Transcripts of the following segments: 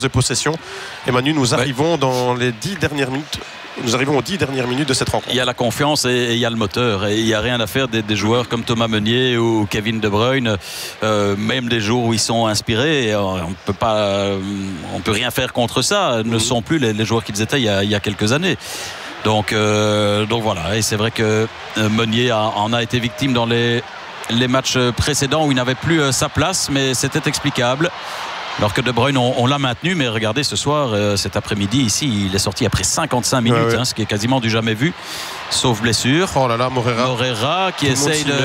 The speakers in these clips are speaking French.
de possession. Et Manu, nous arrivons dans les 10 dernières minutes. Nous arrivons aux 10 dernières minutes de cette rencontre. Il y a la confiance et il y a le moteur. Et il n'y a rien à faire des joueurs comme Thomas Meunier ou Kevin De Bruyne. Même des jours où ils sont inspirés, on peut rien faire contre ça. Ne sont plus les joueurs qu'ils étaient il y a quelques années. Donc voilà. Et c'est vrai que Meunier en a été victime dans les matchs précédents où il n'avait plus sa place, mais c'était explicable. Alors que De Bruyne, on l'a maintenu, mais regardez ce soir, cet après-midi ici, il est sorti après 55 minutes, ce qui est quasiment du jamais vu, sauf blessure. Oh là là, Moreira qui essaye de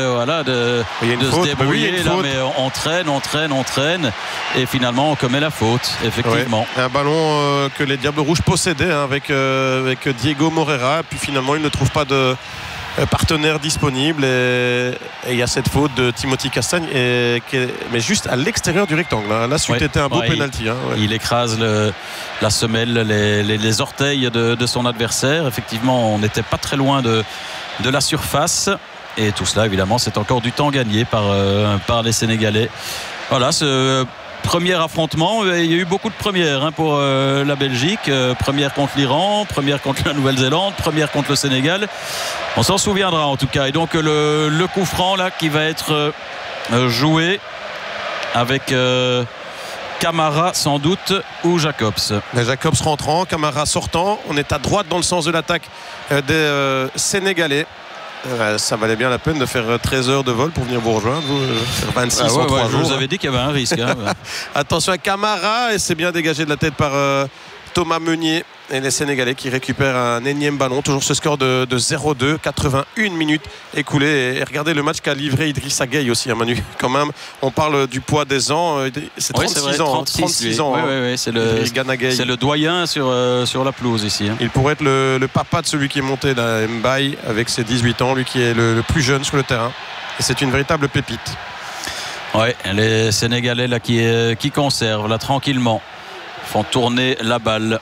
se débrouiller, là, mais on traîne, et finalement on commet la faute, effectivement. Un ballon que les Diables Rouges possédaient avec Diego Moreira, et puis finalement il ne trouve pas de partenaire disponible, et il y a cette faute de Timothy Castagne mais juste à l'extérieur du rectangle. Là, c'eût été un beau pénalty. Il écrase la semelle, les orteils de son adversaire. Effectivement, on n'était pas très loin de la surface, et tout cela évidemment c'est encore du temps gagné par les Sénégalais. Voilà, ce premier affrontement, il y a eu beaucoup de premières pour la Belgique. Première contre l'Iran, première contre la Nouvelle-Zélande, première contre le Sénégal. On s'en souviendra en tout cas. Et donc le coup franc là qui va être joué avec Camara sans doute ou Jacobs. Mais Jacobs rentrant, Camara sortant. On est à droite dans le sens de l'attaque des Sénégalais. Ça valait bien la peine de faire 13 heures de vol pour venir vous rejoindre, faire 26 en 3 jours. Je vous avais dit qu'il y avait un risque. Attention à Camara, et c'est bien dégagé de la tête par Thomas Meunier, et les Sénégalais qui récupèrent un énième ballon. Toujours ce score de 0-2, 81 minutes écoulées. Et regardez le match qu'a livré Idrissa Gueye aussi, Manu. Quand même, on parle du poids des ans. C'est 36 ans. 36 ans. C'est le doyen sur la pelouse ici. Il pourrait être le papa de celui qui est monté là, Mbaye, avec ses 18 ans, lui qui est le plus jeune sur le terrain. Et c'est une véritable pépite. Ouais, les Sénégalais là qui conservent là tranquillement, font tourner la balle.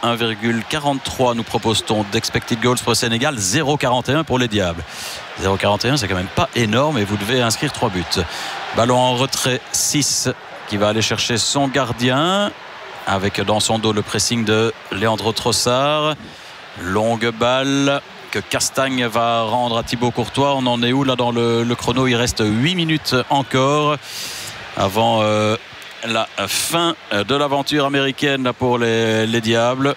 1,43 nous propose-t-on d'expected goals pour le Sénégal, 0,41 pour les Diables. 0,41 c'est quand même pas énorme, et vous devez inscrire 3 buts. Ballon en retrait, 6 qui va aller chercher son gardien, avec dans son dos le pressing de Leandro Trossard. Longue balle que Castagne va rendre à Thibaut Courtois. On en est où là dans le chrono? Il reste 8 minutes encore avant la fin de l'aventure américaine pour les Diables,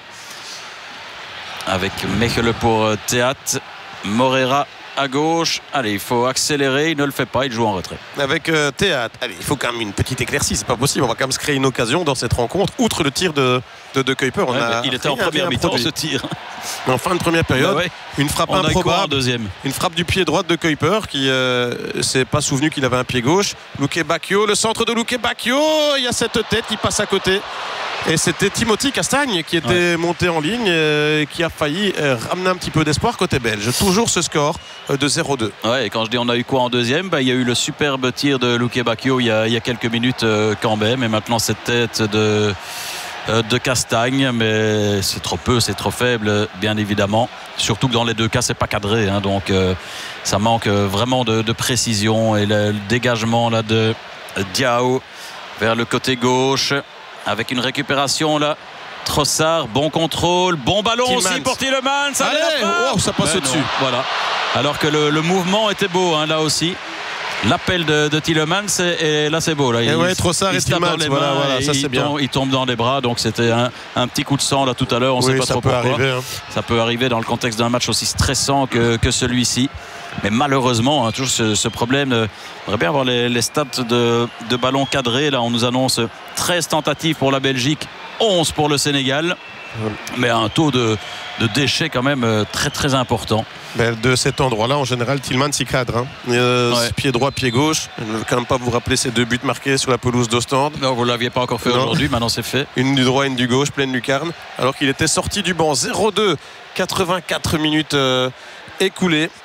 avec Mechele pour Théat, Moreira à gauche. Allez, il faut accélérer, il ne le fait pas, il joue en retrait avec Théat. Allez, il faut quand même une petite éclaircie, c'est pas possible, on va quand même se créer une occasion dans cette rencontre, outre le tir de Kuiper. Il était en première mi-temps, ce tir en fin de première période. Une frappe improbable, une frappe du pied droit de Kuiper qui s'est pas souvenu qu'il avait un pied gauche. Luke Bacchio, le centre de Luke Bacchio, il y a cette tête qui passe à côté, et c'était Timothy Castagne qui était monté en ligne, qui a failli ramener un petit peu d'espoir côté belge. Toujours ce score de 0-2. Et quand je dis on a eu quoi en deuxième, il y a eu le superbe tir de Luke Bacchio il y a quelques minutes quand même, et maintenant cette tête de Castagne, mais c'est trop peu, c'est trop faible, bien évidemment, surtout que dans les deux cas c'est pas cadré, donc ça manque vraiment de précision. Et le dégagement là de Diao vers le côté gauche, avec une récupération là, Trossard, bon contrôle, bon ballon Tillmans aussi pour Tielemans. Ça passe au-dessus. Voilà, alors que le mouvement était beau là aussi. L'appel de Tielemans, et là c'est beau là. Trossard et Tielemans, ça c'est bien. Il tombe dans les bras, donc c'était un petit coup de sang là tout à l'heure, on ne sait pas trop pourquoi. Ça peut arriver dans le contexte d'un match aussi stressant que celui-ci. Mais malheureusement, toujours ce problème. On aimerait bien avoir les stats de ballons cadrés. Là, on nous annonce 13 tentatives pour la Belgique, 11 pour le Sénégal. Mais un taux de déchets quand même très très important. De cet endroit-là, en général, Tillmans s'y cadre. Pied droit, pied gauche. Je ne veux quand même pas vous rappeler ces 2 buts marqués sur la pelouse d'Ostende. Non, vous ne l'aviez pas encore fait aujourd'hui, maintenant c'est fait. Une du droit, une du gauche, pleine lucarne. Alors qu'il était sorti du banc. 0-2, 84 minutes écoulées.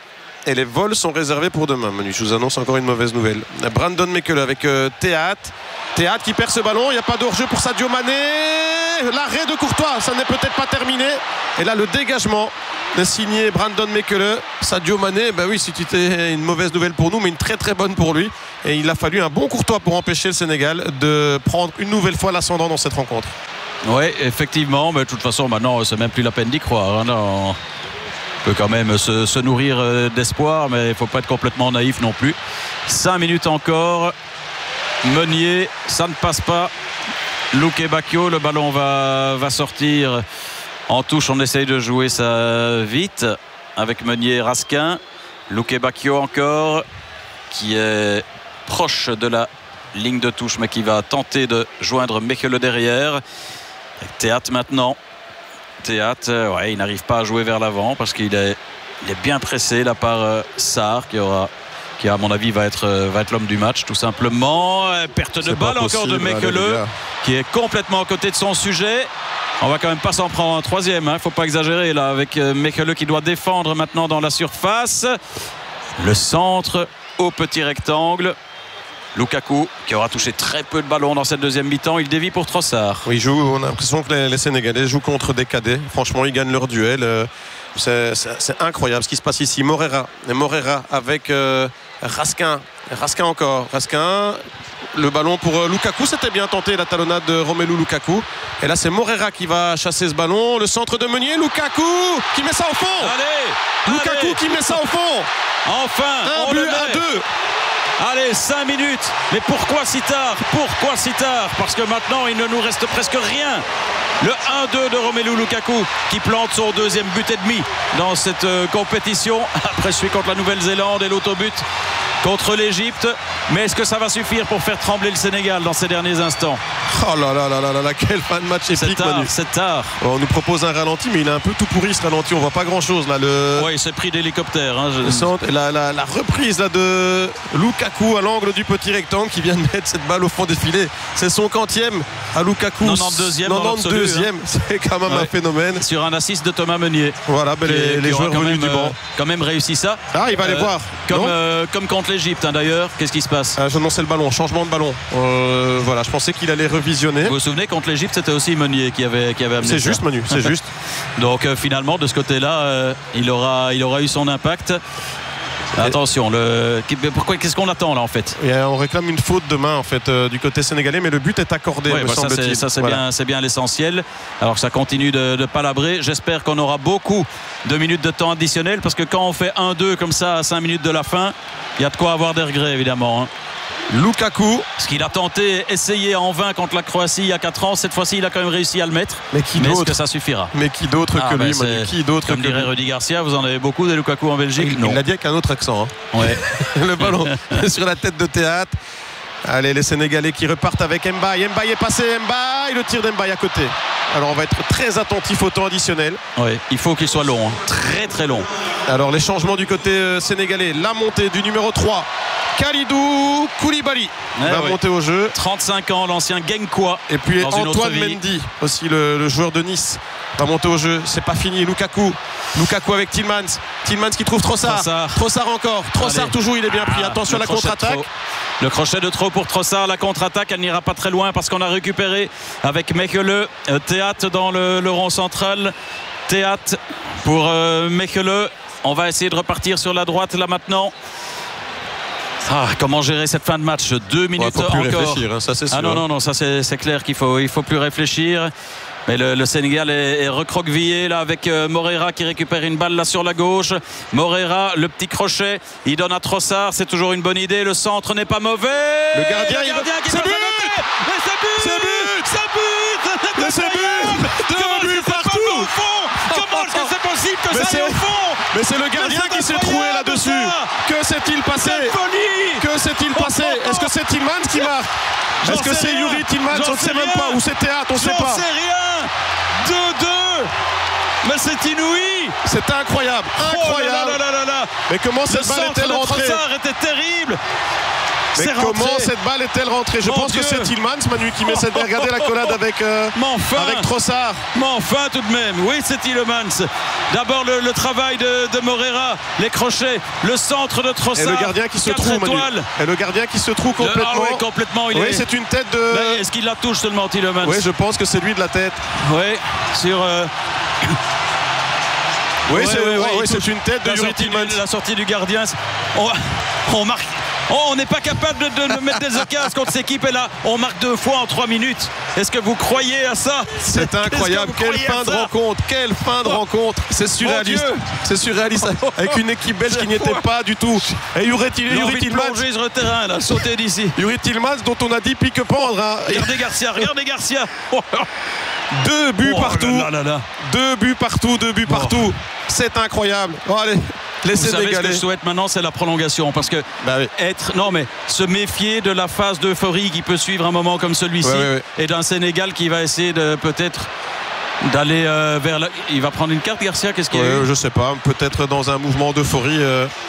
et les vols sont réservés pour demain. Manu, je vous annonce encore une mauvaise nouvelle. Brandon Mekele avec Théâtre qui perd ce ballon. Il n'y a pas de hors-jeu pour Sadio Mané. L'arrêt de Courtois, ça n'est peut-être pas terminé. Et là, le dégagement de signé Brandon Mekele. Sadio Mané, ben oui, c'était une mauvaise nouvelle pour nous, mais une très très bonne pour lui. Et il a fallu un bon Courtois pour empêcher le Sénégal de prendre une nouvelle fois l'ascendant dans cette rencontre. Oui, effectivement, mais de toute façon, maintenant, c'est même plus la peine d'y croire. Hein, on peut quand même se nourrir d'espoir, mais il ne faut pas être complètement naïf non plus. 5 minutes encore. Meunier, ça ne passe pas. Luke Bacchio, le ballon va sortir en touche. On essaye de jouer ça vite avec Meunier et Raskin. Luke Bacchio encore, qui est proche de la ligne de touche, mais qui va tenter de joindre Mekele derrière. Théâtre maintenant. Théâtre, ouais, il n'arrive pas à jouer vers l'avant parce qu'il est bien pressé là par Sarr qui à mon avis va être l'homme du match tout simplement. Perte de balle encore de Mekele qui est complètement à côté de son sujet. On va quand même pas s'en prendre un troisième, hein. Faut pas exagérer là avec Mekele qui doit défendre maintenant dans la surface. Le centre au petit rectangle. Lukaku qui aura touché très peu de ballons dans cette deuxième mi-temps. Il dévie pour Trossard. Oui, on a l'impression que les Sénégalais jouent contre des cadets. Franchement, ils gagnent leur duel. C'est incroyable ce qui se passe ici. Moreira avec Raskin encore. Raskin, le ballon pour Lukaku. C'était bien tenté la talonnade de Romelu Lukaku. Et là, c'est Moreira qui va chasser ce ballon. Le centre de Meunier. Lukaku qui met ça au fond. Lukaku qui met ça au fond. Enfin, un but à 2. Allez, 5 minutes. Mais pourquoi si tard? Parce que maintenant, il ne nous reste presque rien. Le 1-2 de Romelu Lukaku qui plante son deuxième but et demi dans cette compétition. Après celui contre la Nouvelle-Zélande et l'autobut contre l'Égypte. Mais est-ce que ça va suffire pour faire trembler le Sénégal dans ces derniers instants? Oh là là là là là, quel fan de match épique, Manu. C'est tard. On nous propose un ralenti, mais il est un peu tout pourri ce ralenti. On voit pas grand chose là. Oui, il s'est pris d'hélicoptère. Hein, la reprise là de Lukaku à l'angle du petit rectangle qui vient de mettre cette balle au fond des filets. C'est son quantième à Lukaku. 92e. C'est quand même un phénomène. Sur un assist de Thomas Meunier. Voilà, les joueurs venus du banc. Quand même réussi ça. Ah, il va aller voir. Comme contre l'Égypte, hein, d'ailleurs. Qu'est-ce qui se passe? J'annonçais le ballon, changement de ballon. Voilà, je pensais qu'il allait revisionner. Vous vous souvenez, contre l'Égypte, c'était aussi Meunier qui avait amené ça. C'est juste, Manu, c'est juste. Donc finalement, de ce côté-là, il aura eu son impact. Attention, qu'est-ce qu'on attend là en fait? On réclame une faute demain en fait du côté sénégalais, mais le but est accordé. Ça c'est bien l'essentiel. Alors ça continue de palabrer. J'espère qu'on aura beaucoup de minutes de temps additionnel parce que quand on fait 1-2 comme ça à 5 minutes de la fin, il y a de quoi avoir des regrets évidemment. Hein. Lukaku, ce qu'il a essayé en vain contre la Croatie il y a 4 ans, cette fois-ci il a quand même réussi à le mettre. Mais est-ce que ça suffira? Mais qui d'autre que lui, qui d'autre comme dirait Rudy Garcia, vous en avez beaucoup des Lukaku en Belgique? Il l'a dit avec un autre accent. Hein. Ouais. Le ballon sur la tête de Théâtre. Allez, les Sénégalais qui repartent avec Mbaye. Mbaye est passé, Mbaye, le tir d'Mbaye à côté. Alors on va être très attentif au temps additionnel. Oui, il faut qu'il soit long, hein. Très très long. Alors les changements du côté sénégalais. La montée du numéro 3. Kalidou Koulibaly va monter au jeu. 35 ans, l'ancien Genkwa. Et puis Antoine Mendy, aussi le joueur de Nice, va monter au jeu. C'est pas fini. Lukaku avec Tielemans qui trouve Trossard encore. Trossard toujours, il est bien pris. Attention à la contre-attaque. Le crochet de trop pour Trossard. La contre-attaque, elle n'ira pas très loin parce qu'on a récupéré avec Mekele. Théâtre dans le rond central. Théâtre pour Mekele. On va essayer de repartir sur la droite là maintenant. Comment gérer cette fin de match? 2 minutes faut plus encore. Réfléchir, hein, ça c'est sûr. Non, ça c'est clair qu'il faut plus réfléchir. Mais le Sénégal est recroquevillé là avec Moreira qui récupère une balle là sur la gauche. Moreira, le petit crochet, il donne à Trossard, c'est toujours une bonne idée. Le centre n'est pas mauvais. Le gardien qui c'est but. Deux buts partout. Comment est-ce que c'est possible que ça aille au fond? Mais c'est le gardien qui s'est troué là-dessus. Que s'est-il passé? Est-ce que c'est Tielemans qui marque? Est-ce que c'est Youri Tielemans? On ne sait même pas. Ou c'est Théâtre? On ne sait pas. J'en sais rien. 2-2. Mais c'est inouï. C'est incroyable. Oh là là là là là. Mais comment cette balle est-elle rentrée? Le centre de Trossard était terrible. Mais comment cette balle est-elle rentrée? Je pense que c'est Tillmans, Manu, qui met cette. Regardez la collade avec Trossard. Mais enfin, tout de même, oui, c'est Tillmans. D'abord le travail de Moreira, les crochets, le centre de Trossard. Et le gardien qui se trouve, Manu. Et le gardien qui se trouve complètement. Oui, complètement. Oui, c'est une tête de. Est-ce qu'il la touche seulement, Tillmans? Oui, je pense que c'est lui de la tête. Oui, sur. Oui, c'est une tête de Youri Tillmans. La sortie du gardien. On marque. On n'est pas capable de mettre des occasions contre cette équipe. Et là, on marque 2 fois en 3 minutes. Est-ce que vous croyez à ça? C'est incroyable. Quelle fin de rencontre. Quelle fin de rencontre. C'est surréaliste. C'est surréaliste. Avec une équipe belge qui n'y était pas du tout. Et Youri Tillmans. Plonger sur le terrain, là, sauter d'ici. Youri Tillmans, dont on a dit pique-pendre. Hein. Regardez Garcia. 2 buts partout. Là. 2 buts partout. C'est incroyable. Allez. Vous savez ce que je souhaite maintenant, c'est la prolongation, parce que se méfier de la phase d'euphorie qui peut suivre un moment comme celui-ci, et d'un Sénégal qui va essayer de peut-être d'aller vers il va prendre une carte, Garcia, qu'est-ce qu'il y a eu? Je sais pas, peut-être dans un mouvement d'euphorie.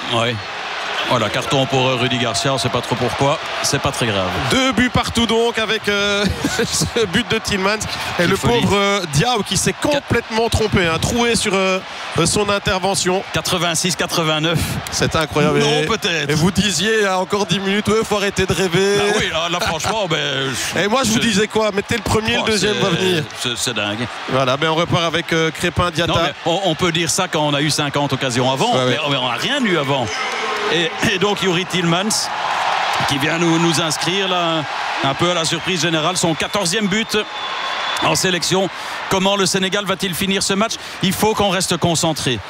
Voilà, carton pour Rudy Garcia, on ne sait pas trop pourquoi, c'est pas très grave. 2 buts partout donc avec ce but de Tillmans. Et le pauvre Diao qui s'est complètement trompé, troué sur son intervention. 86-89. C'est incroyable. Non, peut-être. Et vous disiez il y a encore 10 minutes, il faut arrêter de rêver. Ah oui, là franchement. Et moi je vous disais quoi? Mettez le premier, le deuxième va venir. C'est dingue. Voilà, on repart avec Crépin Diatta. Non, mais on peut dire ça quand on a eu 50 occasions avant, mais on n'a rien eu avant. Et donc Youri Tillmans qui vient nous inscrire là, un peu à la surprise générale, son 14e but en sélection. Comment le Sénégal va-t-il finir ce match? Il faut qu'on reste concentré.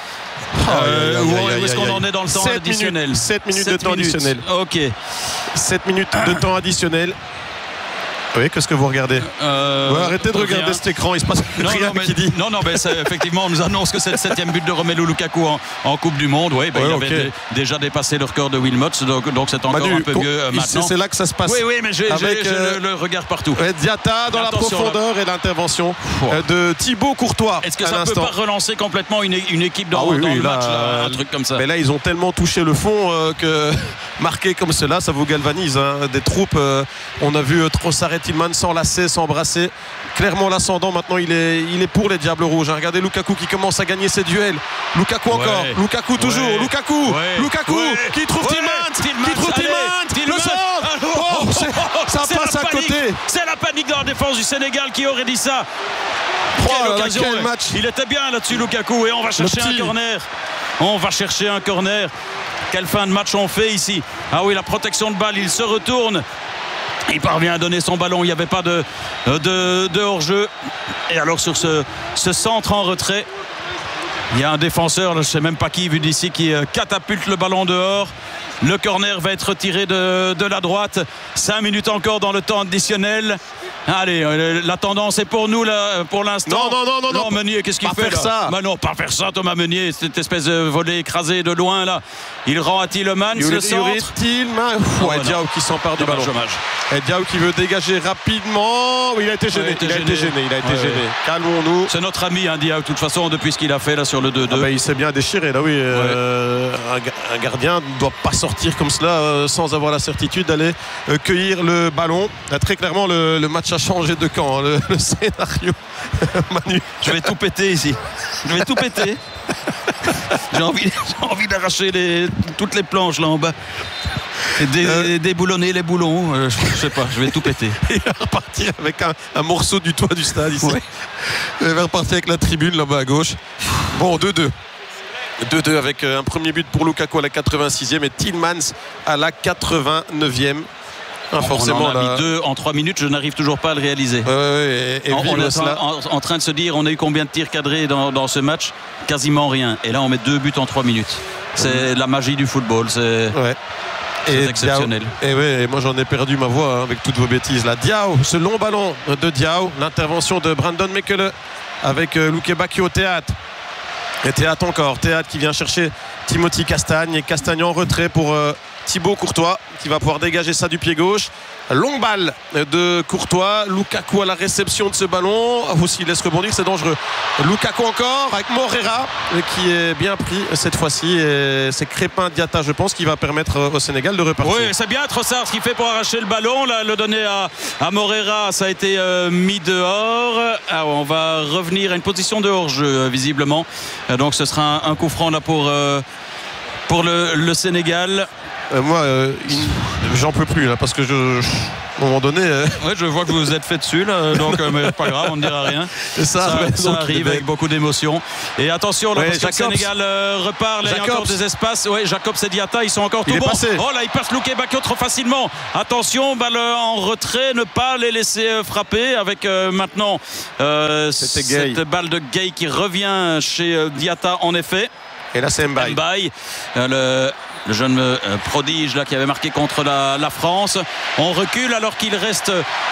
Où est-ce qu'on en est dans le temps additionnel? 7 minutes de temps additionnel. Ok. 7 minutes de temps additionnel. Oui, qu'est-ce que vous regardez? Arrêtez de regarder cet écran, il se passe rien qui dit. Non, mais effectivement, on nous annonce que c'est le 7e but de Romelu Lukaku en Coupe du Monde. Il avait déjà dépassé le record de Wilmots, donc c'est encore un peu mieux maintenant. C'est là que ça se passe. Oui, mais j'ai le regard partout. Diatta dans la profondeur et l'intervention de Thibaut Courtois. Est-ce que ça ne peut pas relancer complètement une équipe dans le match, un truc comme ça? Mais là, ils ont tellement touché le fond que marquer comme cela, ça vous galvanise. Des troupes, on a vu Trossard et Tillmans s'enlacer, s'embrasser. Clairement l'ascendant maintenant il est pour les Diables Rouges. Regardez Lukaku qui commence à gagner ses duels. Lukaku encore. Lukaku toujours. Lukaku qui trouve Tillmans. Le centre. Ça passe à côté. C'est la panique dans la défense du Sénégal. Qui aurait dit ça? Quel match. Il était bien là-dessus Lukaku. Et on va chercher un corner. Quelle fin de match on fait ici? Ah oui, la protection de balle. Il se retourne. Il parvient à donner son ballon, il n'y avait pas de hors-jeu. Et alors sur ce centre en retrait, il y a un défenseur, je ne sais même pas qui, vu d'ici, qui catapulte le ballon dehors. Le corner va être tiré de la droite. 5 minutes encore dans le temps additionnel. Allez, la tendance est pour nous là, pour l'instant. Non, Meunier, qu'est-ce qu'il fait là? Ça. Non, pas faire ça, Thomas Meunier. Cette espèce de volée écrasée de loin là. Il rend à Tillmans le centre. Diao qui s'empare du ballon. Et Diao qui veut dégager rapidement. Il a été gêné. Calmons-nous. C'est notre ami Diao, de toute façon, depuis ce qu'il a fait là sur le 2-2. Il s'est bien déchiré là, oui. Un gardien ne doit pas sortir comme cela sans avoir la certitude d'aller cueillir le ballon. Là, très clairement, le match a changé de camp, le scénario. Manu. Je vais tout péter ici. J'ai envie d'arracher toutes les planches là en bas. Et déboulonner les boulons. Je sais pas, je vais tout péter. Il va repartir avec un morceau du toit du stade ici. Il va repartir avec la tribune là-bas à gauche. Bon, 2-2. 2-2 avec un premier but pour Lukaku à la 86e et Tillmans à la 89e. Forcément, on en a mis 2 en 3 minutes, je n'arrive toujours pas à le réaliser. On est en train de se dire, on a eu combien de tirs cadrés dans ce match? Quasiment rien. Et là, on met 2 buts en 3 minutes. C'est la magie du football. C'est exceptionnel. Et moi, j'en ai perdu ma voix avec toutes vos bêtises. Là, Diao, ce long ballon de Diao, l'intervention de Brandon Mekele avec Luke Bacchio au théâtre. Et Théâtre encore. Théâtre qui vient chercher Timothy Castagne. Et Castagne en retrait pour Thibaut Courtois qui va pouvoir dégager ça du pied gauche. Longue balle de Courtois. Lukaku à la réception de ce ballon. Aussi, il laisse rebondir, c'est dangereux. Lukaku encore avec Moreira qui est bien pris cette fois-ci. Et c'est Crépin Diatta, je pense, qui va permettre au Sénégal de repartir. Oui, c'est bien Trossard ce qu'il fait pour arracher le ballon. Là, le donner à Moreira, ça a été mis dehors. Alors, on va revenir à une position de hors-jeu, visiblement. Donc, ce sera un coup franc là pour le Sénégal. Moi, j'en peux plus là, parce que à un moment donné. Ouais, je vois que vous vous êtes fait dessus là, donc mais pas grave, on ne dira rien. Ça arrive avec beaucoup d'émotion. Et attention, là, parce que le Sénégal repart, là, il y a encore des espaces. Ouais, Jacobs et Diatta, ils sont encore tout bons. Oh là, il passe Luke Bacchio trop facilement. Attention, balle en retrait, ne pas les laisser frapper avec maintenant cette balle de Gay qui revient chez Diatta en effet. Et là, c'est Mbaye. Le jeune prodige là, qui avait marqué contre la France. On recule alors qu'il reste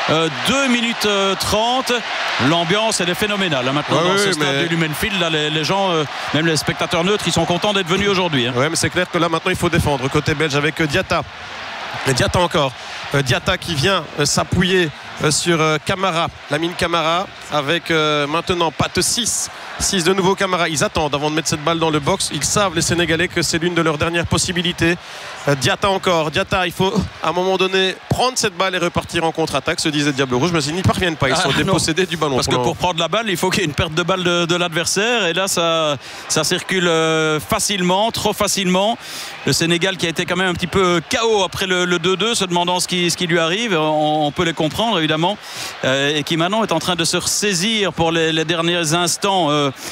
2 minutes 30. L'ambiance elle est phénoménale là, maintenant dans ce stade du Lumenfield. Là, les gens, même les spectateurs neutres, ils sont contents d'être venus aujourd'hui. Oui, mais c'est clair que là maintenant il faut défendre côté belge avec Diatta. Et Diatta encore. Diatta qui vient s'appuyer sur Camara, Lamine Camara, avec maintenant Pat 6 de nouveau Camara. Ils attendent avant de mettre cette balle dans le box. Ils savent, les Sénégalais, que c'est l'une de leurs dernières possibilités. Diatta encore. Diatta, il faut à un moment donné prendre cette balle et repartir en contre-attaque, se disait Diable Rouge, mais ils n'y parviennent pas. Ils sont dépossédés du ballon. Parce que pour prendre la balle, il faut qu'il y ait une perte de balle de l'adversaire. Et là, ça circule facilement, trop facilement. Le Sénégal qui a été quand même un petit peu KO après le 2-2, se demandant ce qui lui arrive. On peut les comprendre, évidemment. Et qui maintenant est en train de se ressaisir pour les derniers instants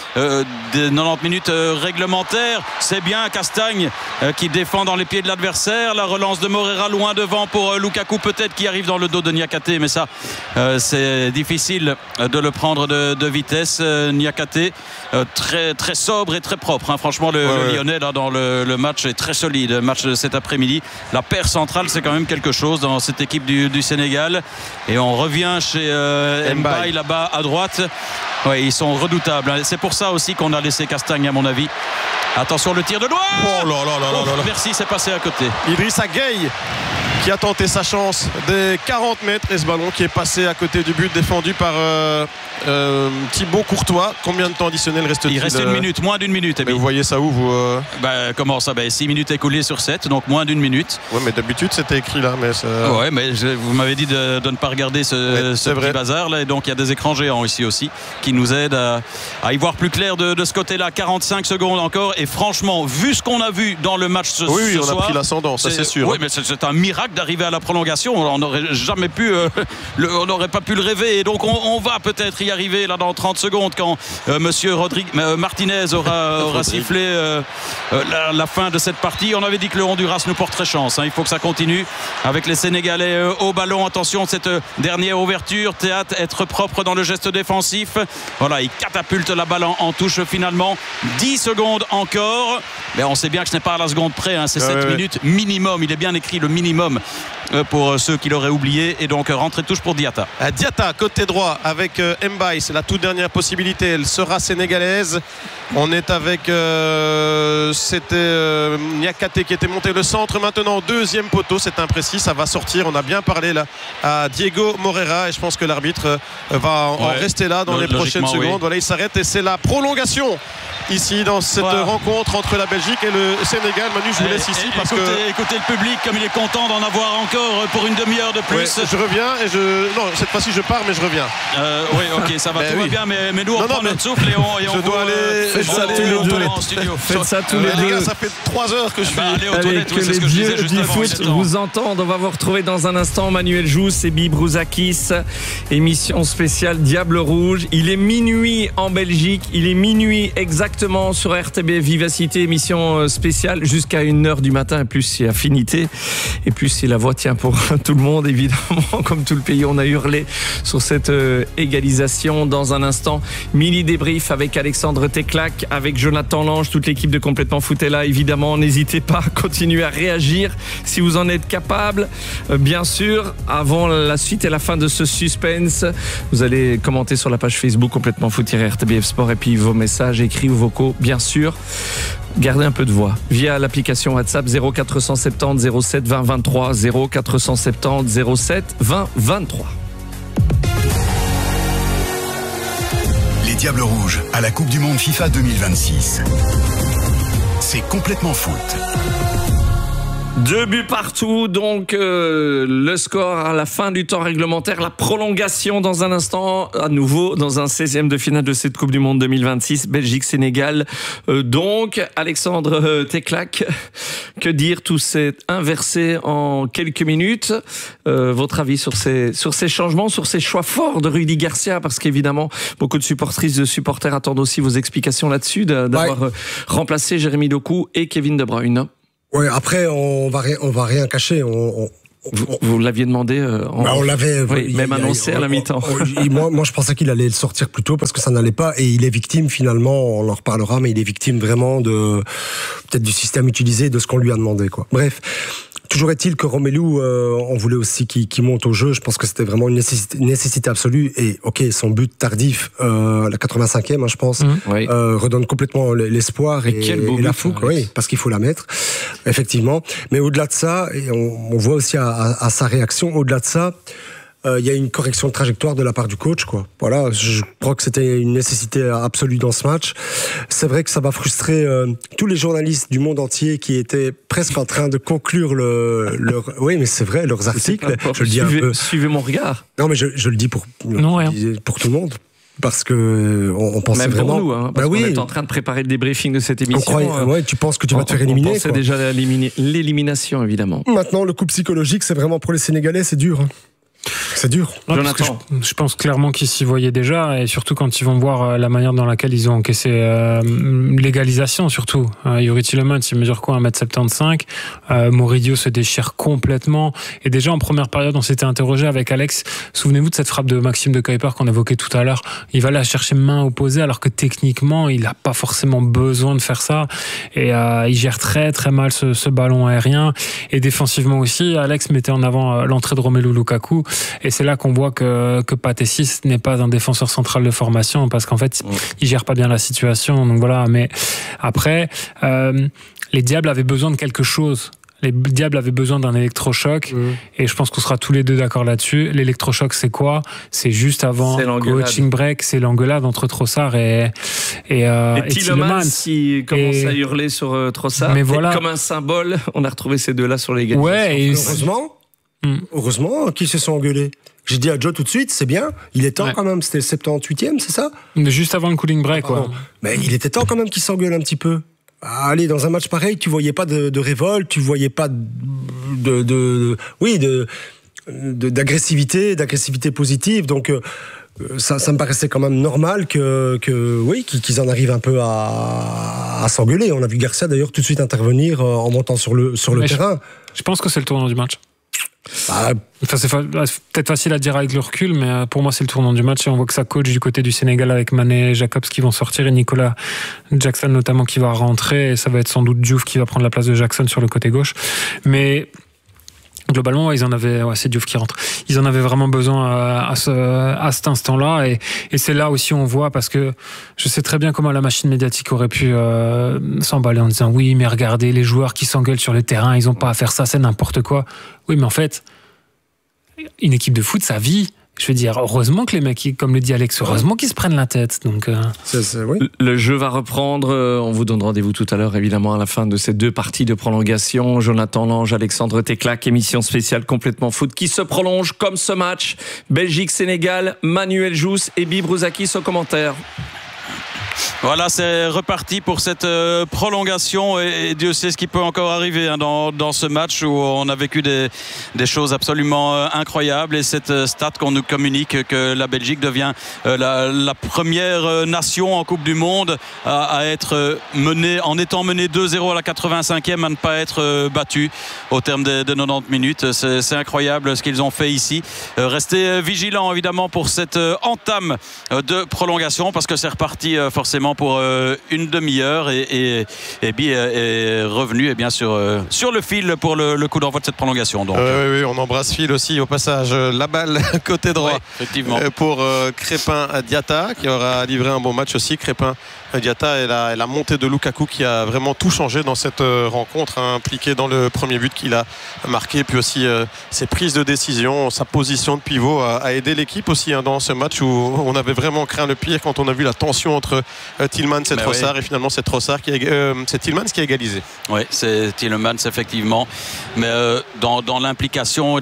des 90 minutes réglementaires. C'est bien Castagne qui défend dans les pieds de l'adversaire. La relance de Moreira loin devant pour Lukaku peut-être qui arrive dans le dos de Niakhaté, mais ça c'est difficile de le prendre de vitesse. Niakhaté très, très sobre et très propre, hein. Franchement le Lyonnais là, dans le match est très solide. Le match de cet après-midi, la paire centrale c'est quand même quelque chose dans cette équipe du Sénégal. Et on revient chez Mbaye là-bas à droite. Ouais, ils sont redoutables. C'est pour ça aussi qu'on a laissé Castagne, à mon avis. Attention, le tir de loin. Oh là là là là là. Merci, c'est passé à côté. Idrissa Gueye qui a tenté sa chance des 40 mètres et ce ballon qui est passé à côté du but défendu par Thibaut Courtois. Combien de temps additionnel reste-t-il? Il reste une minute, moins d'une minute. Mais vous voyez ça où vous Comment ça 6 minutes écoulées sur 7, donc moins d'une minute. Oui, mais d'habitude c'était écrit là. Mais ça... Ouais, mais vous m'avez dit de ne pas regarder ce petit bazar là, et donc il y a des écrans géants ici aussi qui nous aident à y voir plus clair de ce côté-là. 45 secondes encore, et franchement, vu ce qu'on a vu dans le match ce soir, on a pris l'ascendant, ça c'est sûr. Oui, mais c'est un miracle d'arriver à la prolongation. On n'aurait jamais pu on n'aurait pas pu le rêver, et donc on va peut-être y arriver là dans 30 secondes quand monsieur Martinez aura sifflé la fin de cette partie. On avait dit que le Honduras nous porterait chance, hein. Il faut que ça continue avec les Sénégalais au ballon. Attention, cette dernière ouverture, Théâtre, être propre dans le geste défensif. Voilà, il catapulte la balle en touche finalement. 10 secondes encore, mais on sait bien que ce n'est pas à la seconde près, hein. C'est 7 minutes minimum. Il est bien écrit le minimum pour ceux qui l'auraient oublié, et donc rentrée de touche pour Diatta. Diatta côté droit avec Mbaye, c'est la toute dernière possibilité, elle sera sénégalaise. On est avec c'était Niakhaté qui était monté le centre, maintenant deuxième poteau, c'est imprécis, ça va sortir. On a bien parlé là à Diego Moreira, et je pense que l'arbitre va en rester là dans les prochaines secondes. Voilà, il s'arrête, et c'est la prolongation ici dans cette rencontre entre la Belgique et le Sénégal. Manu, je vous laisse ici parce que écoutez le public comme il est content d'en avoir encore pour une demi-heure de plus. Je reviens non, cette fois-ci je pars, mais je reviens. Oui, ok, ça va, tout va bien, mais nous on prend notre souffle et on dois aller. Faites ça tous les deux. Faites ça tous les deux. Les gars, ça fait 3 heures que je suis allez aux toilettes. Que les dieux du foot vous entendent. On va vous retrouver dans un instant Manuel Jousse et Bibrouzakis. Émission spéciale Diable Rouge. Il est minuit en Belgique. Il est minuit exactement sur RTBF Vivacité. Émission spéciale jusqu'à 1h du matin. Et plus c'est affinité, et plus si la voix tient pour tout le monde, évidemment. Comme tout le pays, on a hurlé sur cette égalisation. Dans un instant, mini débrief avec Alexandre Teclac, avec Jonathan Lange, toute l'équipe de Complètement Foot est là. Évidemment, n'hésitez pas à continuer à réagir si vous en êtes capable. Bien sûr, avant la suite et la fin de ce suspense, vous allez commenter sur la page Facebook Complètement Foot-RTBF Sport, et puis vos messages écrits ou vos vocaux, bien sûr. Gardez un peu de voix via l'application WhatsApp 0470 07 20 23 0470 07 20 23. Les Diables Rouges à la Coupe du Monde FIFA 2026. C'est complètement foot. 2 buts partout, donc le score à la fin du temps réglementaire, la prolongation dans un instant, à nouveau dans un 16e de finale de cette Coupe du Monde 2026, Belgique-Sénégal. Donc, Alexandre Teclac, que dire, tout s'est inversé en quelques minutes. Votre avis sur ces changements, sur ces choix forts de Rudy Garcia, parce qu'évidemment, beaucoup de supportrices, de supporters attendent aussi vos explications là-dessus, d'avoir remplacé Jérémy Doku et Kevin De Bruyne. Ouais, après, on va rien cacher. Vous l'aviez demandé, on l'avait même annoncé à la mi-temps. Moi, je pensais qu'il allait le sortir plus tôt parce que ça n'allait pas. Et il est victime, finalement, on en reparlera, mais il est victime vraiment peut-être du système utilisé, de ce qu'on lui a demandé, quoi. Bref. Toujours est-il que Romelu, on voulait aussi qu'il monte au jeu. Je pense que c'était vraiment une nécessité absolue. Et ok, son but tardif, la 85e, je pense, redonne complètement l'espoir et la fougue. Oui, parce qu'il faut la mettre, effectivement. Mais au-delà de ça, et on voit aussi à sa réaction, au-delà de ça, il y a une correction de trajectoire de la part du coach, quoi. Voilà, je crois que c'était une nécessité absolue dans ce match. C'est vrai que ça va frustrer tous les journalistes du monde entier qui étaient presque en train de conclure oui, mais c'est vrai, leurs articles. Je le dis un peu. Suivez mon regard. Non, mais je le dis pour tout le monde. Parce que on pensait même vraiment. Pour nous, parce qu'on est en train de préparer le débriefing de cette émission. Tu penses que tu vas te faire éliminer. On pensait déjà à l'élimination, évidemment. Maintenant, le coup psychologique, c'est vraiment pour les Sénégalais, c'est dur. C'est dur. Non, je pense clairement qu'ils s'y voyaient déjà, et surtout quand ils vont voir la manière dans laquelle ils ont encaissé l'égalisation, surtout. Youri Tielemans, il mesure quoi, 1m75. Moridio se déchire complètement. Et déjà en première période, on s'était interrogé avec Alex. Souvenez-vous de cette frappe de Maxime de Kuiper qu'on évoquait tout à l'heure. Il va la chercher main opposée, alors que techniquement, il n'a pas forcément besoin de faire ça. Et il gère très très mal ce ballon aérien. Et défensivement aussi, Alex mettait en avant l'entrée de Romelu Lukaku. Et c'est là qu'on voit que Patessis n'est pas un défenseur central de formation, parce qu'en fait, il gère pas bien la situation. Donc voilà. Mais après, les Diables avaient besoin de quelque chose. Les Diables avaient besoin d'un électrochoc, et je pense qu'on sera tous les deux d'accord là-dessus. L'électrochoc, c'est quoi? C'est juste avant coaching break, c'est l'engueulade entre Trossard et Tielemans qui commence à hurler sur Trossard. Mais voilà. Comme un symbole, on a retrouvé ces deux-là sur l'égalisation. Ouais, et heureusement qu'ils se sont engueulés. J'ai dit à Joe tout de suite, c'est bien, il est temps quand même, c'était le 78e, c'est ça? Juste avant le cooling break, quoi. Mais il était temps quand même qu'ils s'engueulent un petit peu. Allez, dans un match pareil, tu voyais pas de révolte, tu voyais pas d'agressivité positive, donc ça me paraissait quand même normal qu'ils en arrivent un peu à s'engueuler. On a vu Garcia d'ailleurs tout de suite intervenir en montant sur le terrain. Je pense que c'est le tournant du match. C'est peut-être facile à dire avec le recul, mais pour moi c'est le tournant du match, et on voit que ça coach du côté du Sénégal avec Mané et Jacobs qui vont sortir, et Nicolas Jackson notamment qui va rentrer, et ça va être sans doute Diouf qui va prendre la place de Jackson sur le côté gauche. Mais globalement, c'est Diouf qui rentre. Ils en avaient vraiment besoin à cet instant-là, et c'est là aussi on voit, parce que je sais très bien comment la machine médiatique aurait pu s'emballer en disant oui, mais regardez les joueurs qui s'engueulent sur le terrain, ils n'ont pas à faire ça, c'est n'importe quoi. Oui, mais en fait, une équipe de foot, ça vit. Je veux dire, heureusement que les mecs, comme le dit Alex, heureusement qu'ils se prennent la tête. Donc, oui. Le jeu va reprendre. On vous donne rendez-vous tout à l'heure, évidemment, à la fin de ces deux parties de prolongation. Jonathan Lange, Alexandre Teclac, émission spéciale complètement foot qui se prolonge comme ce match. Belgique-Sénégal, Manuel Jousse et Bibi Brouzakis au commentaire. Voilà, c'est reparti pour cette prolongation, et Dieu sait ce qui peut encore arriver dans ce match où on a vécu des choses absolument incroyables, et cette stat qu'on nous communique que la Belgique devient la première nation en Coupe du Monde à être menée, en étant menée 2-0 à la 85e, à ne pas être battue au terme de 90 minutes. C'est incroyable ce qu'ils ont fait ici. Restez vigilants évidemment pour cette entame de prolongation, parce que c'est reparti forcément quasiment pour une demi-heure et Bi est revenu sur le fil pour le coup d'envoi de cette prolongation. Donc. Oui, on embrasse Phil aussi au passage. La balle côté droit effectivement. Pour Crépin Diatta qui aura livré un bon match aussi. Crépin Diatta et la montée de Lukaku qui a vraiment tout changé dans cette rencontre, impliqué dans le premier but qu'il a marqué, puis aussi ses prises de décision, sa position de pivot a aidé l'équipe aussi dans ce match où on avait vraiment craint le pire quand on a vu la tension entre Tielemans et Trossard, et finalement c'est Tielemans qui a égalisé. Oui, c'est Tielemans effectivement, mais dans l'implication,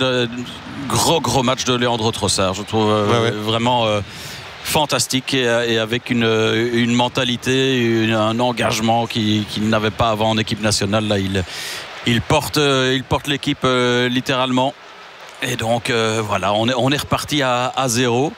gros match de Leandro Trossard, je trouve vraiment fantastique et avec une mentalité, un engagement qu'il n'avait pas avant en équipe nationale. Là, il porte l'équipe littéralement. Et donc voilà, on est reparti à 0.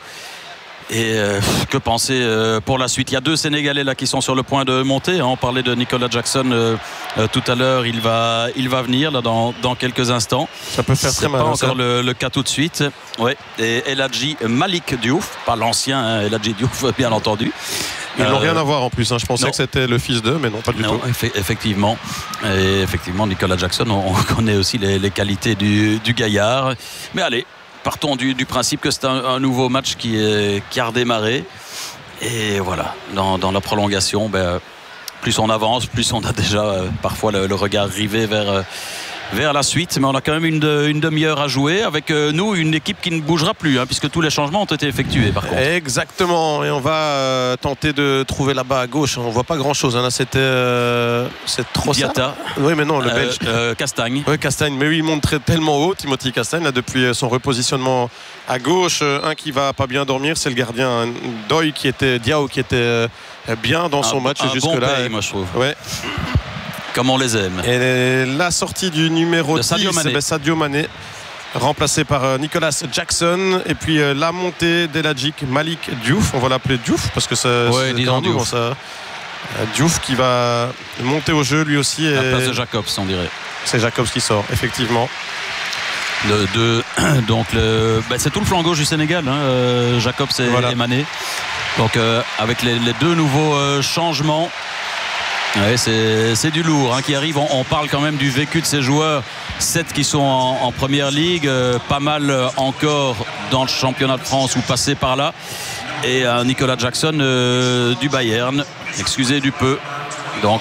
Et que penser pour la suite? Il y a 2 Sénégalais là qui sont sur le point de monter. On parlait de Nicolas Jackson tout à l'heure. Il va venir là dans quelques instants. Ça peut faire très mal. C'est pas encore le cas tout de suite. Ouais. Et El Hadji Malick Diouf, pas l'ancien El Hadji Diouf bien entendu. Ils n'ont rien à voir en plus. Je pensais que c'était le fils d'eux, mais non, pas du tout. Effectivement. Et effectivement, Nicolas Jackson, on connaît aussi les qualités du gaillard. Mais allez. Partons du principe que c'est un nouveau match qui a redémarré. Et voilà, dans la prolongation, plus on avance, plus on a déjà parfois le regard rivé vers la suite. Mais on a quand même une demi-heure à jouer avec nous, une équipe qui ne bougera plus, puisque tous les changements ont été effectués par contre. Exactement, et on va tenter de trouver là-bas à gauche. On ne voit pas grand-chose. Là, c'est Trossard. Diatta. Oui, mais non, le Belge. Castagne. Oui, Castagne. Mais oui, il monte tellement haut, Timothy Castagne, là, depuis son repositionnement à gauche. Un qui va pas bien dormir, c'est le gardien Diao qui était bien dans son match jusque-là. Bon pays, moi je trouve. Ouais. Comme on les aime. Et la sortie du numéro 10, Sadio Mané, remplacé par Nicolas Jackson. Et puis la montée d'El Hadji Malick Diouf. On va l'appeler Diouf parce que c'est Diouf. Ça. Diouf qui va monter au jeu lui aussi. À la place de Jacobs, on dirait. C'est Jacobs qui sort, effectivement. Donc c'est tout le flanc gauche du Sénégal, Jacobs et Mané. Donc avec les 2 nouveaux changements. Ouais, c'est du lourd qui arrive. On parle quand même du vécu de ces joueurs, 7 qui sont en première ligue, pas mal encore dans le championnat de France ou passés par là. Et Nicolas Jackson du Bayern, excusez du peu. Donc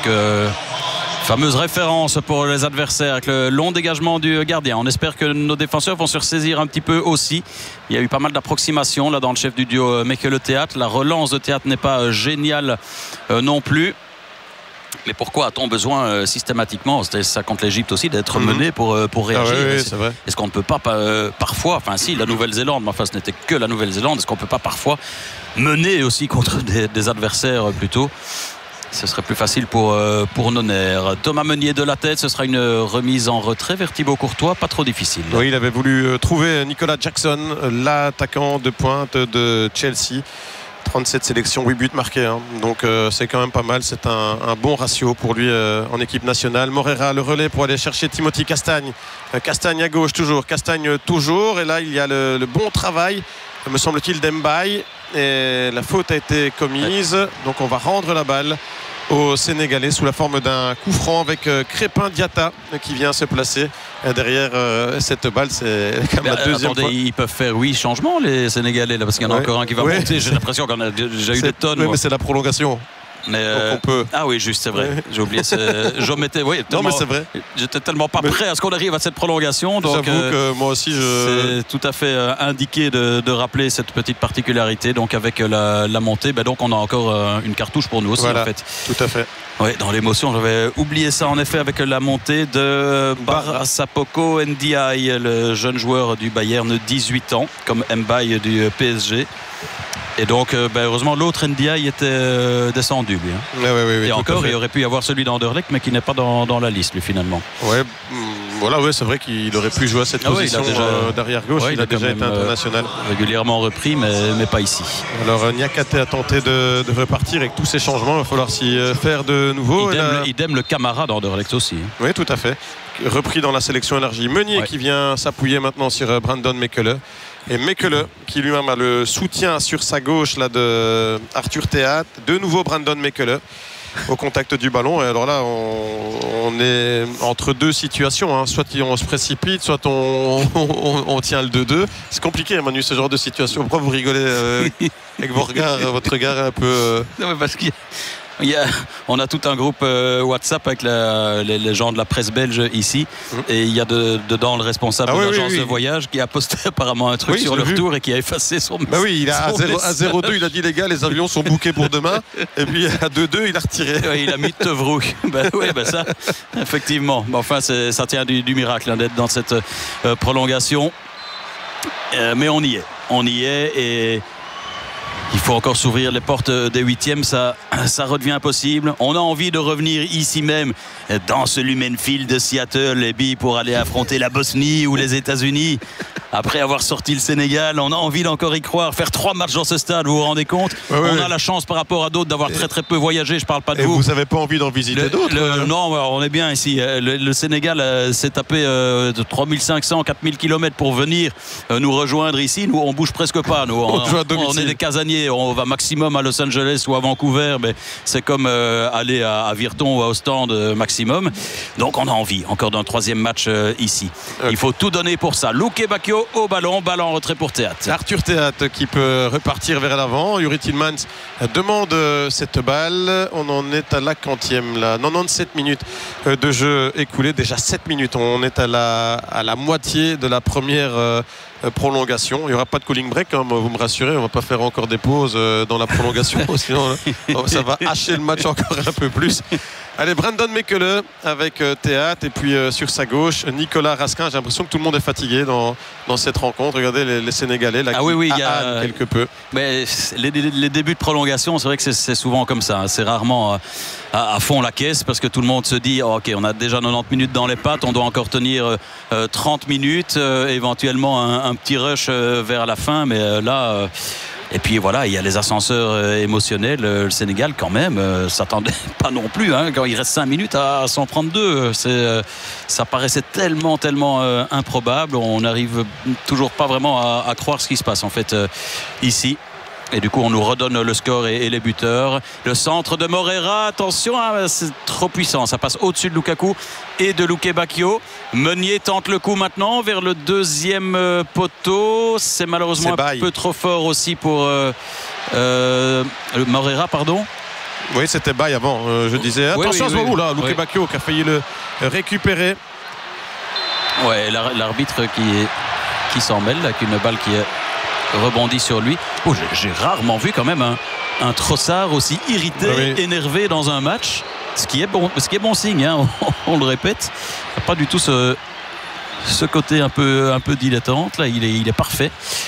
fameuse référence pour les adversaires avec le long dégagement du gardien. On espère que nos défenseurs vont se ressaisir un petit peu aussi. Il y a eu pas mal d'approximations là dans le chef du duo Mekele-Théâtre. La relance de Théâtre n'est pas géniale non plus. Mais pourquoi a-t-on besoin systématiquement, c'était ça contre l'Égypte aussi, d'être mené pour réagir? C'est vrai. Est-ce qu'on ne peut pas parfois, si la Nouvelle-Zélande, mais ce n'était que la Nouvelle-Zélande, est-ce qu'on ne peut pas parfois mener aussi contre des adversaires plutôt? Ce serait plus facile pour nos nerfs. Thomas Meunier de la tête, ce sera une remise en retrait vers Thibaut Courtois, pas trop difficile. Oui, il avait voulu trouver Nicolas Jackson, l'attaquant de pointe de Chelsea. 37 sélections, 8 buts marqués. Donc c'est quand même pas mal. C'est un bon ratio pour lui en équipe nationale. Moreira le relais pour aller chercher Timothy Castagne. Castagne à gauche toujours. Castagne toujours. Et là, il y a le bon travail, me semble-t-il, d'Mbaye. Et la faute a été commise. Donc on va rendre la balle au Sénégalais sous la forme d'un coup franc avec Crépin Diatta qui vient se placer derrière cette balle. C'est quand même la deuxième fois. Ils peuvent faire 8 changements les Sénégalais là, parce qu'il y en a encore un qui va monter. J'ai l'impression qu'on a déjà eu des tonnes. Oui, mais c'est la prolongation. Mais on peut... Ah oui, juste, c'est vrai. J'ai oublié. Non, mais c'est vrai. J'étais tellement pas prêt à ce qu'on arrive à cette prolongation. Donc, j'avoue que moi aussi, c'est tout à fait indiqué de rappeler cette petite particularité. Donc, avec la montée, donc on a encore une cartouche pour nous aussi, en fait. Tout à fait. Oui, dans l'émotion, j'avais oublié ça en effet avec la montée de Barasapoko Ndiaye, le jeune joueur du Bayern, 18 ans, comme Mbaye du PSG. Et donc, heureusement, l'autre Ndiaye était descendu, lui. Oui, et encore, il aurait pu y avoir celui d'Anderlecht, mais qui n'est pas dans la liste, lui, finalement. C'est vrai qu'il aurait pu jouer à cette position d'arrière-gauche. Il a déjà été international. Régulièrement repris, mais pas ici. Alors, Niakate a tenté de repartir avec tous ces changements. Il va falloir s'y faire de nouveau. Idem le camarade d'Anderlecht aussi. Oui, tout à fait. Repris dans la sélection élargie. Meunier qui vient s'appuyer maintenant sur Brandon Mekele. Et Mekele qui lui-même a le soutien sur sa gauche là, de Arthur Théat. De nouveau Brandon Mekele au contact du ballon. Et alors là, on est entre deux situations. Hein. Soit on se précipite, soit on tient le 2-2. C'est compliqué, Manu, ce genre de situation. Pourquoi vous rigolez avec vos regards, votre regard un peu... Non, mais parce on a tout un groupe WhatsApp avec les gens de la presse belge ici, et il y a dedans le responsable de l'agence de voyage qui a posté apparemment un truc sur le retour et qui a effacé son message. Oui, il a à 0-2, il a dit les gars, les avions sont bookés pour demain, et puis à 2-2 il a retiré. Ouais, il a mis Tevrouille. Ça, effectivement. Enfin, ça tient du miracle hein, d'être dans cette prolongation, mais on y est et il faut encore s'ouvrir les portes des huitièmes, ça redevient impossible. On a envie de revenir ici même, dans ce Lumenfield de Seattle, les billes pour aller affronter la Bosnie ou les États-Unis. Après avoir sorti le Sénégal, on a envie d'encore y croire. Faire 3 matchs dans ce stade, vous vous rendez compte? On a la chance par rapport à d'autres d'avoir très peu voyagé. Je parle pas de vous. Vous n'avez pas envie d'en visiter d'autres? Non, on est bien ici. Le Sénégal s'est tapé 3500, 4000 km pour venir nous rejoindre ici. Nous, on bouge presque pas. Nous, on est des casaniers. On va maximum à Los Angeles ou à Vancouver, mais c'est comme aller à Virton ou à Ostende maximum. Donc on a envie encore d'un 3e match ici. Il faut tout donner pour ça. Luke Bacchio au ballon en retrait pour Théat. Arthur Théat qui peut repartir vers l'avant. Yuri Tillmans demande cette balle. On en est à la 40e là. 97 minutes de jeu écoulé. Déjà 7 minutes. On est à la moitié de la première prolongation. Il n'y aura pas de cooling break, hein, vous me rassurez, on ne va pas faire encore des pauses dans la prolongation, sinon ça va hacher le match encore un peu plus. Allez, Brandon Mekele avec Théat, et puis sur sa gauche Nicolas Raskin. J'ai l'impression que tout le monde est fatigué dans cette rencontre. Regardez les Sénégalais là, il y a quelque peu. Mais les débuts de prolongation, c'est vrai que c'est souvent comme ça, hein. C'est rarement à fond la caisse, parce que tout le monde se dit ok, on a déjà 90 minutes dans les pattes, on doit encore tenir 30 minutes, éventuellement un petit rush vers la fin, mais là et puis voilà, il y a les ascenseurs émotionnels. Le Sénégal quand même s'attendait pas non plus, hein, quand il reste 5 minutes à s'en prendre 2, ça paraissait tellement improbable. On n'arrive toujours pas vraiment à croire ce qui se passe en fait ici. Et du coup, on nous redonne le score et les buteurs. Le centre de Moreira, attention, hein, c'est trop puissant. Ça passe au-dessus de Lukaku et de Luke Bacchio. Meunier tente le coup maintenant vers le 2e poteau. C'est malheureusement un peu trop fort aussi pour Moreira, pardon. Oui, c'était Baye avant, je disais. Attention à ce moment là, Luke Bacchio qui a failli le récupérer. Ouais, l'arbitre qui s'en mêle avec une balle qui est rebondit sur lui. J'ai rarement vu quand même un Trossard aussi irrité, énervé dans un match, ce qui est bon signe, hein, on le répète. Pas du tout ce côté un peu dilettante là, il est parfait.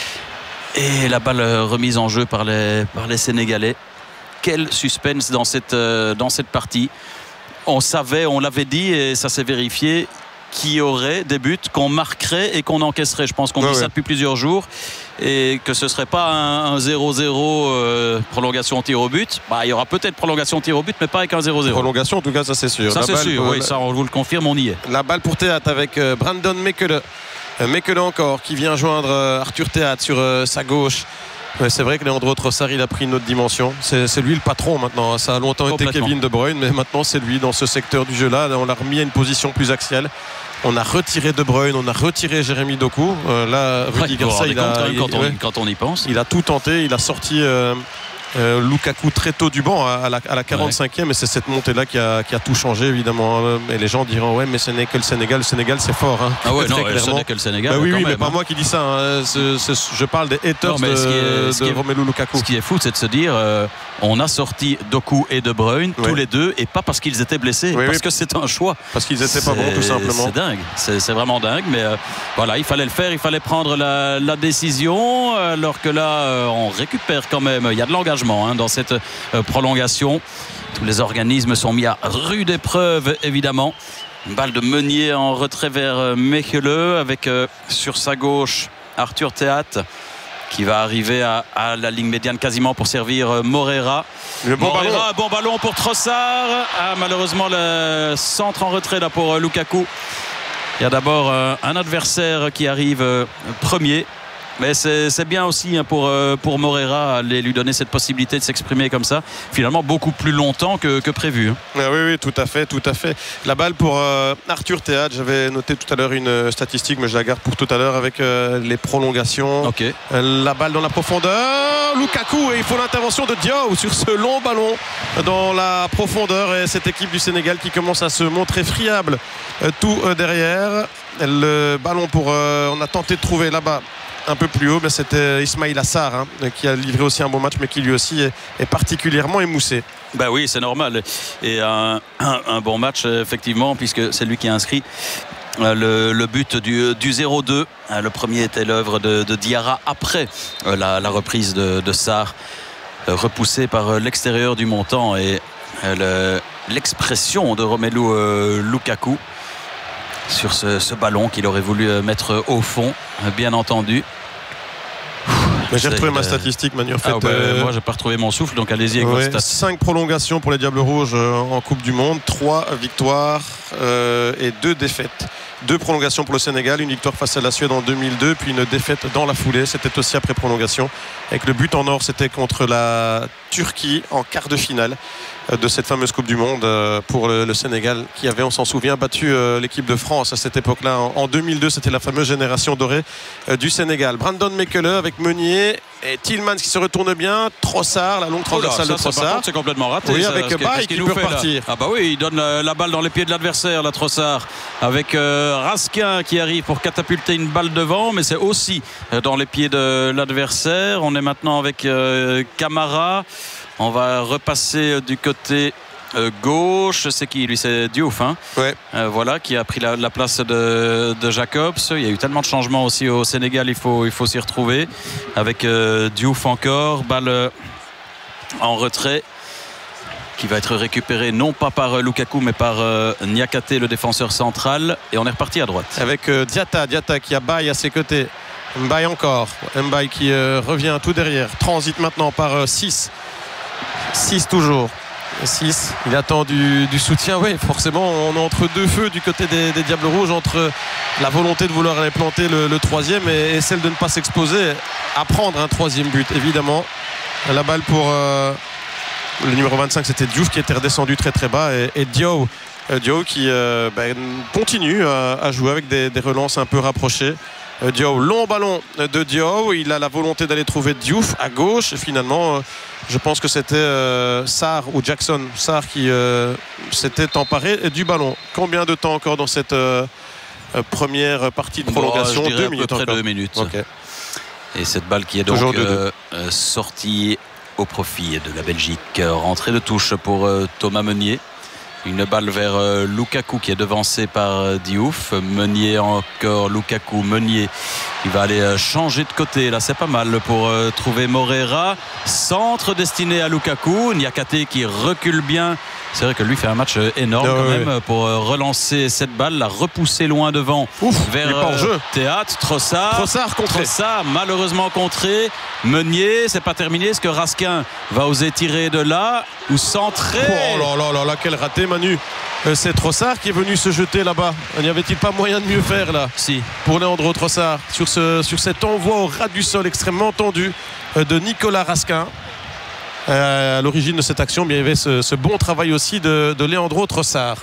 Et la balle remise en jeu par les Sénégalais. Quel suspense dans cette partie. On savait, on l'avait dit et ça s'est vérifié, qu'il y aurait des buts qu'on marquerait et qu'on encaisserait. Je pense qu'on dit ça depuis plusieurs jours, et que ce ne serait pas un 0-0 prolongation tir au but. Il y aura peut-être prolongation tir au but, mais pas avec un 0-0. Prolongation, en tout cas, ça c'est sûr. Ça c'est sûr, oui, ça on vous le confirme, on y est. La balle pour Théat avec Brandon Mekele. Mekele encore qui vient joindre Arthur Théat sur sa gauche. C'est vrai que Leandro Trossard, il a pris une autre dimension. C'est lui le patron maintenant. Ça a longtemps été Kevin De Bruyne, mais maintenant c'est lui dans ce secteur du jeu là. On l'a remis à une position plus axiale. On a retiré De Bruyne, on a retiré Jérémy Doku. Là, Rudy Garcia, quand on y pense, il a tout tenté. Il a sorti Lukaku très tôt du banc à la 45e, et c'est cette montée là qui a tout changé évidemment. Et les gens diront ouais, mais ce n'est que le Sénégal. Le Sénégal c'est fort, hein. Ah ouais, non, ce n'est que le Sénégal. Oui, mais pas moi qui dis ça, hein. Je parle des haters de Romelu Lukaku. Ce qui est fou, c'est de se dire on a sorti Doku et De Bruyne tous les deux, et pas parce qu'ils étaient blessés, parce que c'est un choix, parce qu'ils étaient pas bons tout simplement. C'est dingue, c'est vraiment dingue, mais voilà, il fallait le faire, il fallait prendre la décision, alors que là on récupère quand même, il y a de l'engagement dans cette prolongation. Tous les organismes sont mis à rude épreuve évidemment. Une balle de Meunier en retrait vers Mekele, avec sur sa gauche Arthur Théat qui va arriver à la ligne médiane quasiment pour servir Moreira. Bon ballon pour Trossard. Malheureusement le centre en retrait là pour Lukaku. Il y a d'abord un adversaire qui arrive premier. Mais c'est bien aussi pour Moreira aller lui donner cette possibilité de s'exprimer comme ça, finalement beaucoup plus longtemps que prévu. Oui, tout à fait. La balle pour Arthur Théâtre. J'avais noté tout à l'heure une statistique, mais je la garde pour tout à l'heure avec les prolongations. Okay. La balle dans la profondeur. Lukaku, et il faut l'intervention de Diaw sur ce long ballon dans la profondeur. Et cette équipe du Sénégal qui commence à se montrer friable tout derrière. Le ballon on a tenté de trouver là-bas un peu plus haut, mais c'était Ismaïla Sarr qui a livré aussi un bon match, mais qui lui aussi est particulièrement émoussé. Bah oui, c'est normal. Et un bon match, effectivement, puisque c'est lui qui a inscrit le but du 0-2. Le premier était l'œuvre de Diarra après la reprise de Sarr, repoussé par l'extérieur du montant, et l'expression de Romelu Lukaku sur ce ballon qu'il aurait voulu mettre au fond, bien entendu. Mais j'ai retrouvé ma statistique, Manu. Moi, j'ai pas retrouvé mon souffle, donc allez-y avec vos stats. 5 prolongations pour les Diables Rouges en Coupe du Monde, 3 victoires et 2 défaites. 2 prolongations pour le Sénégal, une victoire face à la Suède en 2002, puis une défaite dans la foulée. C'était aussi après prolongation. Avec le but en or, c'était contre la Turquie en quart de finale de cette fameuse Coupe du Monde pour le Sénégal, qui avait, on s'en souvient, battu l'équipe de France à cette époque-là. En 2002, c'était la fameuse génération dorée du Sénégal. Brandon Mekele avec Meunier et Tillmans qui se retourne bien. Trossard, la longue transversale de Trossard. C'est complètement raté. Oui, avec Baye qui peut repartir. Ah bah oui, il donne la balle dans les pieds de l'adversaire, la Trossard, avec Raskin qui arrive pour catapulter une balle devant, mais c'est aussi dans les pieds de l'adversaire. On est maintenant avec Camara. On va repasser du côté gauche. C'est qui lui? C'est Diouf, voilà, qui a pris la place de Jacobs. Il y a eu tellement de changements aussi au Sénégal, il faut s'y retrouver. Avec Diouf encore, balle en retrait, qui va être récupéré non pas par Lukaku mais par Niakate, le défenseur central, et on est reparti à droite avec Diatta qui a Baye à ses côtés. Mbaye encore, Mbaye qui revient tout derrière, transite maintenant par 6 toujours. 6, il attend du soutien. Oui, forcément, on est entre deux feux du côté des Diables Rouges, entre la volonté de vouloir aller planter le troisième et celle de ne pas s'exposer à prendre un troisième but, évidemment. La balle pour le numéro 25, c'était Diouf qui était redescendu très très bas, et Diaw qui continue à jouer avec des relances un peu rapprochées. Diaw, long ballon de Diaw, il a la volonté d'aller trouver Diouf à gauche, et finalement je pense que c'était Sarr ou Jackson Sarr qui s'était emparé du ballon. Combien de temps encore dans cette première partie de prolongation? 2 minutes, à peu près 2 minutes. Okay. Et cette balle qui est donc sortie au profit de la Belgique, rentrée de touche pour Thomas Meunier. Une balle vers Lukaku qui est devancé par Diouf. Meunier encore, Lukaku, Meunier. Il va aller changer de côté. Là, c'est pas mal pour trouver Moreira. Centre destiné à Lukaku. Niakate qui recule bien. C'est vrai que lui fait un match énorme même pour relancer cette balle, la repousser loin devant vers Théâtre. Trossard contré. Trossard malheureusement contré. Meunier, c'est pas terminé. Est-ce que Raskin va oser tirer de là ou centrer? Oh là, quel raté, Manu. C'est Trossard qui est venu se jeter là-bas. N'y avait-il pas moyen de mieux faire là? Si. Pour Leandro Trossard sur cet envoi au ras du sol extrêmement tendu de Nicolas Raskin. À l'origine de cette action, il y avait ce bon travail aussi de Leandro Trossard.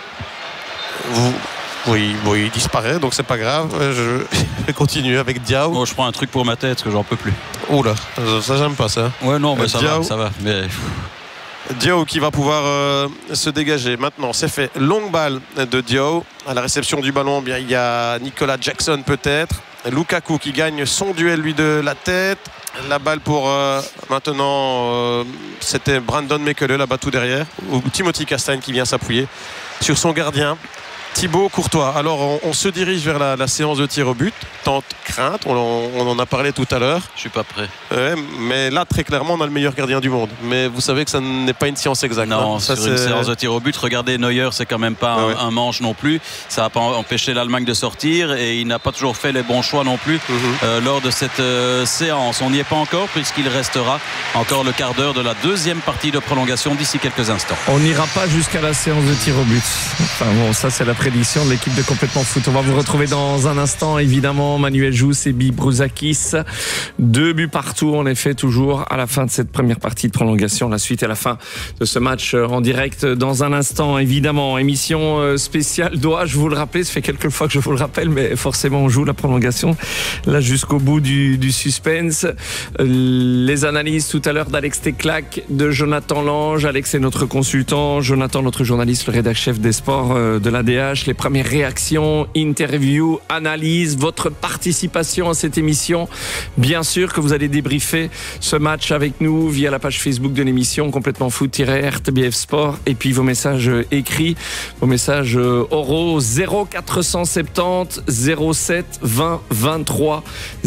Oui, il disparaît, donc c'est pas grave. Je vais continuer avec Diaw. Bon, je prends un truc pour ma tête, que j'en peux plus. Oh là, ça j'aime pas ça. Ouais, non, mais ça va. Mais... Diaw qui va pouvoir se dégager. Maintenant, c'est fait. Longue balle de Diaw. À la réception du ballon, bien, il y a Nicolas Jackson peut-être. Lukaku qui gagne son duel, lui, de la tête. La balle pour maintenant, c'était Brandon Mekele là-bas tout derrière. Ou Timothy Castagne qui vient s'appuyer sur son gardien. Thibaut Courtois. Alors on se dirige vers la séance de tir au but. Tente crainte, on en a parlé tout à l'heure. Je suis pas prêt. Mais là très clairement on a le meilleur gardien du monde. Mais vous savez que ça n'est pas une science exacte. Non, sur une séance de tir au but, regardez Neuer, c'est quand même pas un manche non plus. Ça n'a pas empêché l'Allemagne de sortir et il n'a pas toujours fait les bons choix non plus lors de cette séance. On n'y est pas encore puisqu'il restera encore le quart d'heure de la deuxième partie de prolongation d'ici quelques instants. On n'ira pas jusqu'à la séance de tir au but. Enfin bon, ça c'est la autre édition de l'équipe de Complètement Foot. On va vous retrouver dans un instant, évidemment, Manuel Jousse et Bill Brouzakis. 2 buts partout, en effet, toujours à la fin de cette première partie de prolongation. La suite et la fin de ce match en direct dans un instant, évidemment. Émission spéciale, dois-je vous le rappeler, ça fait quelques fois que je vous le rappelle, mais forcément on joue la prolongation là jusqu'au bout du suspense. Les analyses tout à l'heure d'Alex Teclac, de Jonathan Lange. Alex est notre consultant, Jonathan notre journaliste, le rédacteur chef des sports de l'ADH. Les premières réactions, interviews, analyses, votre participation à cette émission. Bien sûr que vous allez débriefer ce match avec nous via la page Facebook de l'émission Complètement Foot-RTBF Sport, et puis vos messages écrits, vos messages oraux 0470 07 20 23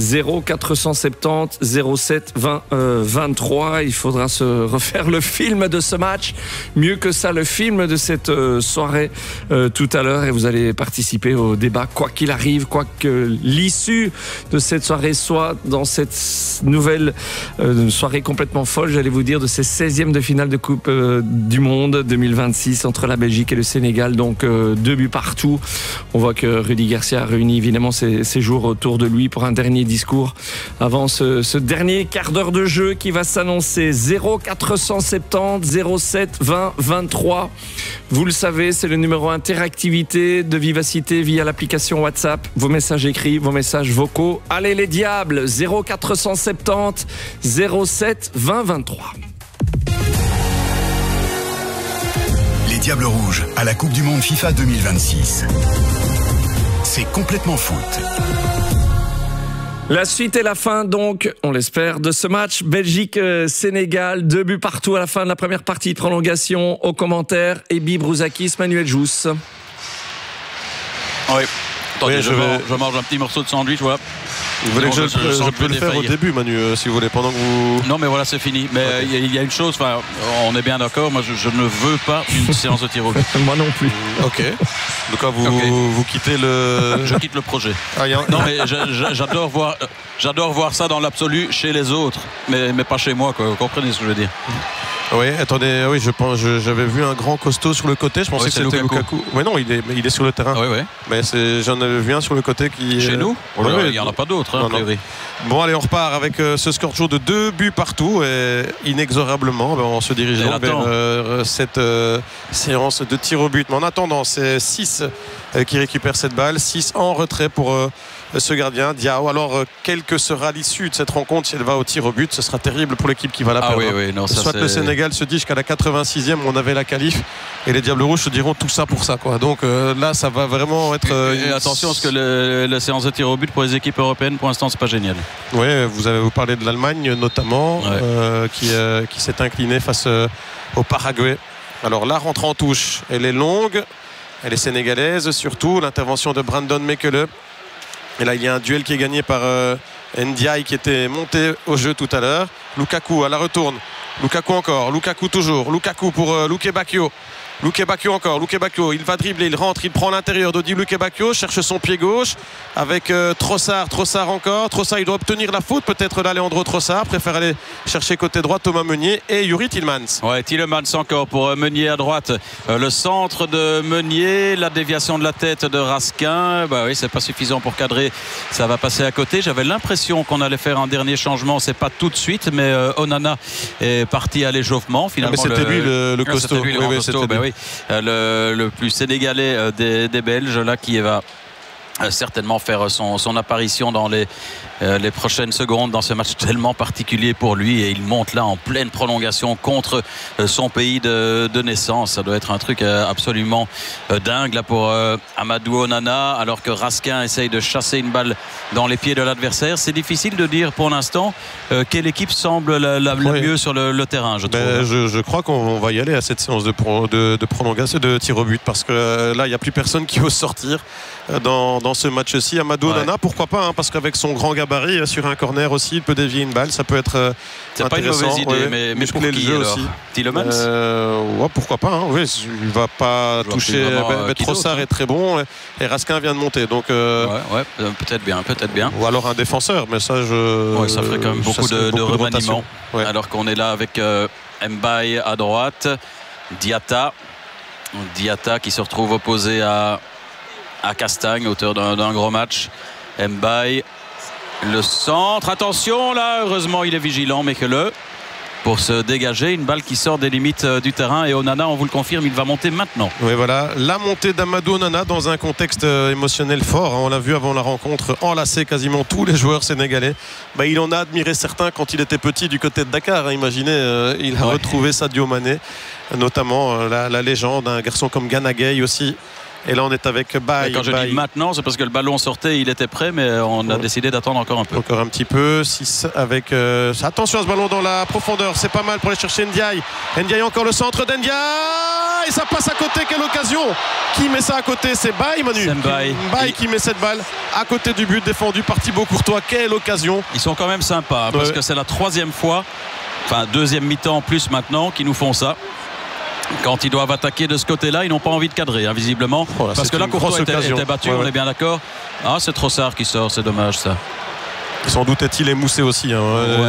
0470 07 20 23. Il faudra se refaire le film de ce match, mieux que ça, le film de cette soirée tout à l'heure, et vous allez participer au débat quoi qu'il arrive, quoi que l'issue de cette soirée soit, dans cette nouvelle soirée complètement folle, j'allais vous dire, de ces 16e de finale de Coupe du Monde 2026 entre la Belgique et le Sénégal. Donc 2 buts partout. On voit que Rudy Garcia a réuni évidemment ses jours autour de lui pour un dernier discours avant ce dernier quart d'heure de jeu qui va s'annoncer. 0470 07 20 23. Vous le savez, c'est le numéro interactivité de Vivacité via l'application WhatsApp. Vos messages écrits, vos messages vocaux. Allez les diables, 0470 07 20 23. Les Diables Rouges à la Coupe du Monde FIFA 2026. C'est Complètement Foot. La suite et la fin, donc, on l'espère, de ce match Belgique-Sénégal. 2 buts partout à la fin de la première partie de prolongation. Aux commentaires, Ebi Brouzakis, Manuel Jousse. Oui. Attendez, je mange un petit morceau de sandwich, voilà. Vous voulez que je peux le faire au début, Manu, si vous voulez, pendant que vous... Non, mais voilà, c'est fini. Mais il y a une chose, on est bien d'accord, moi je ne veux pas une séance de tir au but. Moi non plus. Ok. Donc là, vous quittez le... Je quitte le projet. Non, mais j'adore voir ça dans l'absolu chez les autres, mais pas chez moi, quoi. Vous comprenez ce que je veux dire? Oui, attendez, oui, j'avais vu un grand costaud sur le côté, je pensais que c'était Lukaku. Oui, non, il est sur le terrain. Oui. Mais j'en avais vu un sur le côté qui... Chez nous? Il n'y en a pas d'autres, a priori. Bon, allez, on repart avec ce score toujours de 2 buts partout, et inexorablement, on se dirige vers cette séance de tir au but. Mais en attendant, c'est 6 qui récupère cette balle, 6 en retrait pour... ce gardien, Diao. Alors, quelle que sera l'issue de cette rencontre, si elle va au tir au but, ce sera terrible pour l'équipe qui va la perdre. Soit le Sénégal se dit jusqu'à la 86e, on avait la qualif, et les Diables Rouges se diront tout ça pour ça, quoi. Donc là, ça va vraiment être... Et attention, parce que la séance de tir au but pour les équipes européennes, pour l'instant, c'est pas génial. Oui, vous parlez de l'Allemagne, notamment, qui s'est inclinée face au Paraguay. Alors là, rentre en touche. Elle est longue, elle est sénégalaise, surtout. L'intervention de Brandon Mekele. Et là, il y a un duel qui est gagné par Ndiaye, qui était monté au jeu tout à l'heure. Lukaku à la retourne. Lukaku encore. Lukaku toujours. Lukaku pour Luke Bacchio. Luke Bacchio encore. Luke Bacchio, il va dribbler, il rentre, il prend l'intérieur d'Odi Luke Bacchio, cherche son pied gauche avec Trossard. Trossard encore. Trossard, il doit obtenir la faute. Peut-être l'Alejandro Trossard. Préfère aller chercher côté droit Thomas Meunier et Yuri Tielemans. Ouais, Tielemans encore pour Meunier à droite. Le centre de Meunier, la déviation de la tête de Raskin. Bah oui, c'est pas suffisant pour cadrer. Ça va passer à côté. J'avais l'impression qu'on allait faire un dernier changement. C'est pas tout de suite, mais Onana est parti à l'échauffement. Finalement, mais c'était lui le costaud. C'était lui le costaud. Oui. Le plus sénégalais des Belges là, qui va certainement faire son apparition dans les prochaines secondes dans ce match tellement particulier pour lui, et il monte là en pleine prolongation contre son pays de naissance. Ça doit être un truc absolument dingue là pour Amadou Onana, alors que Raskin essaye de chasser une balle dans les pieds de l'adversaire. C'est difficile de dire pour l'instant quelle équipe semble la mieux sur le terrain, je trouve. Je crois qu'on va y aller à cette séance de prolongation, de tir au but, parce que là il n'y a plus personne qui ose sortir dans ce match-ci. Amadou Onana, pourquoi pas, hein, parce qu'avec son grand gabarit sur un corner aussi, il peut dévier une balle, ça peut être c'est intéressant. Pas une mauvaise idée, mais pour qui alors aussi. Tielemans pourquoi pas, hein. Oui, il va pas toucher. Trossard est très bon, et Raskin vient de monter, donc peut-être bien. Ou alors un défenseur, mais ça ça ferait quand même beaucoup de remaniements, alors qu'on est là avec Mbaye à droite, Diatta qui se retrouve opposé à à Castagne, auteur d'un gros match. Mbaye, le centre, attention là, heureusement il est vigilant, mais que pour se dégager, une balle qui sort des limites du terrain, et Onana, on vous le confirme, il va monter maintenant. Oui, voilà, la montée d'Amadou Onana dans un contexte émotionnel fort, on l'a vu avant la rencontre, enlacer quasiment tous les joueurs sénégalais. Il en a admiré certains quand il était petit du côté de Dakar, imaginez, il a retrouvé Sadio Mané, notamment la légende, un garçon comme Gana Gueye aussi. Et là on est avec Baye. Quand je dis maintenant, c'est parce que le ballon sortait, il était prêt, mais on a décidé d'attendre encore un peu. Encore un petit peu. 6 avec attention à ce ballon dans la profondeur, c'est pas mal pour aller chercher Ndiaye. Ndiaye, encore le centre d'Ndiaye, et ça passe à côté. Quelle occasion! Qui met ça à côté? C'est Baye, Manu. Baye qui met cette balle à côté du but défendu par Thibaut Courtois. Quelle occasion! Ils sont quand même sympas, parce que c'est la 3e fois, enfin 2e mi-temps en plus maintenant, qu'ils nous font ça. Quand ils doivent attaquer de ce côté-là, ils n'ont pas envie de cadrer, visiblement. Parce que là, Courtois était battu, on est bien d'accord. Ah, c'est Trossard qui sort, c'est dommage ça. Sans doute est-il émoussé aussi. Il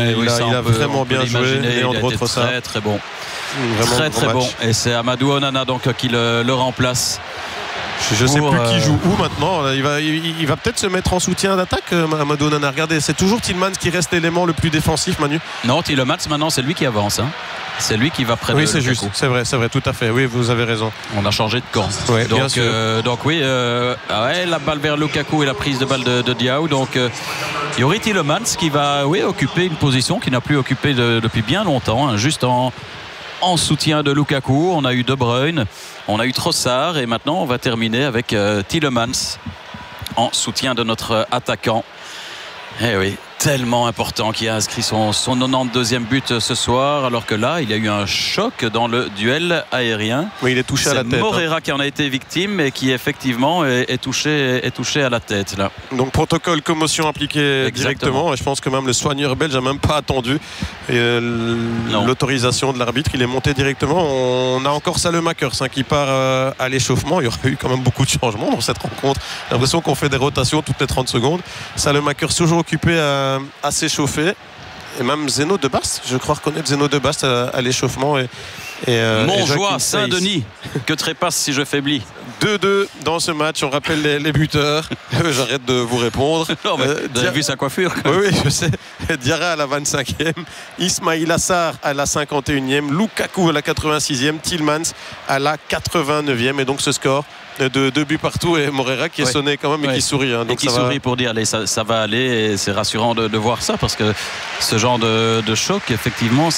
a vraiment bien joué. Léandro Trossard. Très bon. Vraiment très bon. Et c'est Amadou Onana donc qui le remplace. Je ne sais plus qui joue où maintenant. Il va peut-être se mettre en soutien d'attaque, Amadou Onana. Regardez, c'est toujours Tielemans qui reste l'élément le plus défensif, Manu. Non, Tielemans maintenant, c'est lui qui avance. C'est lui qui va près de Lukaku. Oui, c'est juste. C'est vrai, tout à fait. Oui, vous avez raison. On a changé de camp. Ouais, donc oui, la balle vers Lukaku et la prise de balle de Diaw. Donc Youri Tielemans qui va occuper une position qu'il n'a plus occupée depuis bien longtemps, juste en soutien de Lukaku. On a eu De Bruyne, on a eu Trossard, et maintenant on va terminer avec Tielemans en soutien de notre attaquant. Eh oui, tellement important, qui a inscrit son 92e but ce soir, alors que là il y a eu un choc dans le duel aérien. Oui, il est touché à la tête. C'est Moreira qui en a été victime et qui effectivement est touché à la tête là. Donc protocole commotion appliqué directement, et je pense que même le soigneur belge n'a même pas attendu l'autorisation de l'arbitre. Il est monté directement. On a encore Salemakers qui part à l'échauffement. Il y aura eu quand même beaucoup de changements dans cette rencontre. J'ai l'impression qu'on fait des rotations toutes les 30 secondes. Salemakers toujours occupé à s'échauffer, et même Zeno de Bast, je crois reconnaître Zeno de Bast à l'échauffement, Montjoie, Saint-Denis, que trépasse si je faiblis. 2-2 dans ce match. On rappelle les buteurs. J'arrête de vous répondre. Non, mais vous avez vu sa coiffure quoi. Oui, je sais. Diarra à la 25e, Ismail Assar à la 51e, Lukaku à la 86e, Tielemans à la 89e, et donc ce score de 2 buts partout, et Moreira qui est sonné quand même, et qui sourit. Donc et qui sourit pour dire allez, ça va aller, et c'est rassurant de voir ça, parce que ce genre de choc, effectivement,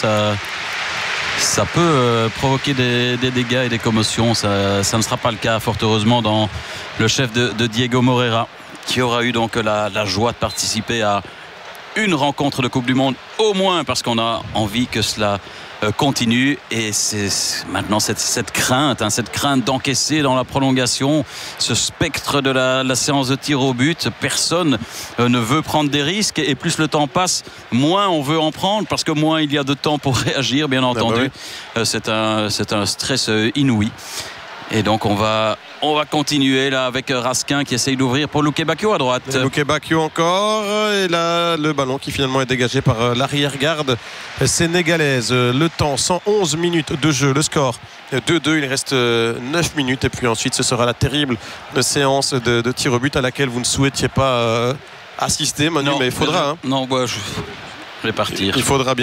ça peut provoquer des dégâts et des commotions. Ça ne sera pas le cas, fort heureusement, dans le chef de Diego Moreira, qui aura eu donc la joie de participer à une rencontre de Coupe du Monde, au moins parce qu'on a envie que cela continue. Et c'est maintenant cette crainte d'encaisser dans la prolongation, ce spectre de la séance de tir au but. Personne ne veut prendre des risques, et plus le temps passe, moins on veut en prendre, parce que moins il y a de temps pour réagir, bien entendu. C'est un stress inouï. Et donc on va continuer là avec Raskin qui essaye d'ouvrir pour Luke Bacchio à droite. Luke Bacchio encore, et là le ballon qui finalement est dégagé par l'arrière-garde sénégalaise. Le temps, 111 minutes de jeu, le score 2-2, il reste 9 minutes, et puis ensuite ce sera la terrible séance de tir au but à laquelle vous ne souhaitiez pas assister, Manu. Non, mais il faudra. Non, je vais partir.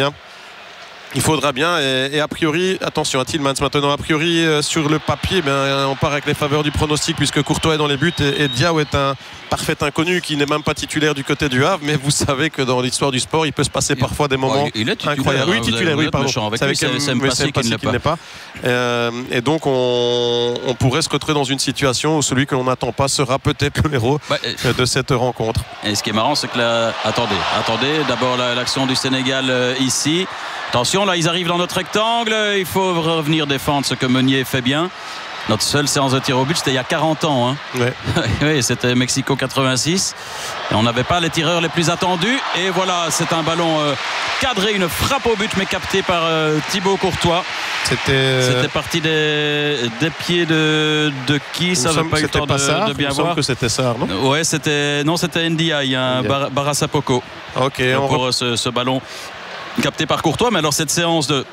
Il faudra bien, et a priori, attention à Tielemans maintenant, a priori sur le papier, on part avec les faveurs du pronostic, puisque Courtois est dans les buts, et Diaw est un parfait inconnu qui n'est même pas titulaire du côté du Havre. Mais vous savez que dans l'histoire du sport, il peut se passer parfois des moments incroyables. Oui, titulaire, oui, pardon. C'est qu'il n'est pas. Et donc on pourrait se retrouver dans une situation où celui que l'on n'attend pas sera peut-être le héros de cette rencontre. Et ce qui est marrant, c'est que attendez, d'abord l'action du Sénégal ici. Attention, là ils arrivent dans notre rectangle, il faut revenir défendre, ce que Meunier fait bien. Notre seule séance de tir au but, c'était il y a 40 ans. Oui, c'était Mexico 86. Et on n'avait pas les tireurs les plus attendus. Et voilà, c'est un ballon cadré, une frappe au but, mais capté par Thibaut Courtois. C'était parti des pieds de qui? Ça n'avait pas eu le temps de bien voir. Que c'était Sarr, non? Ouais, c'était Ndiaye, Barassa Poco. Ok. Pour ce ballon capté par Courtois. Mais alors cette séance de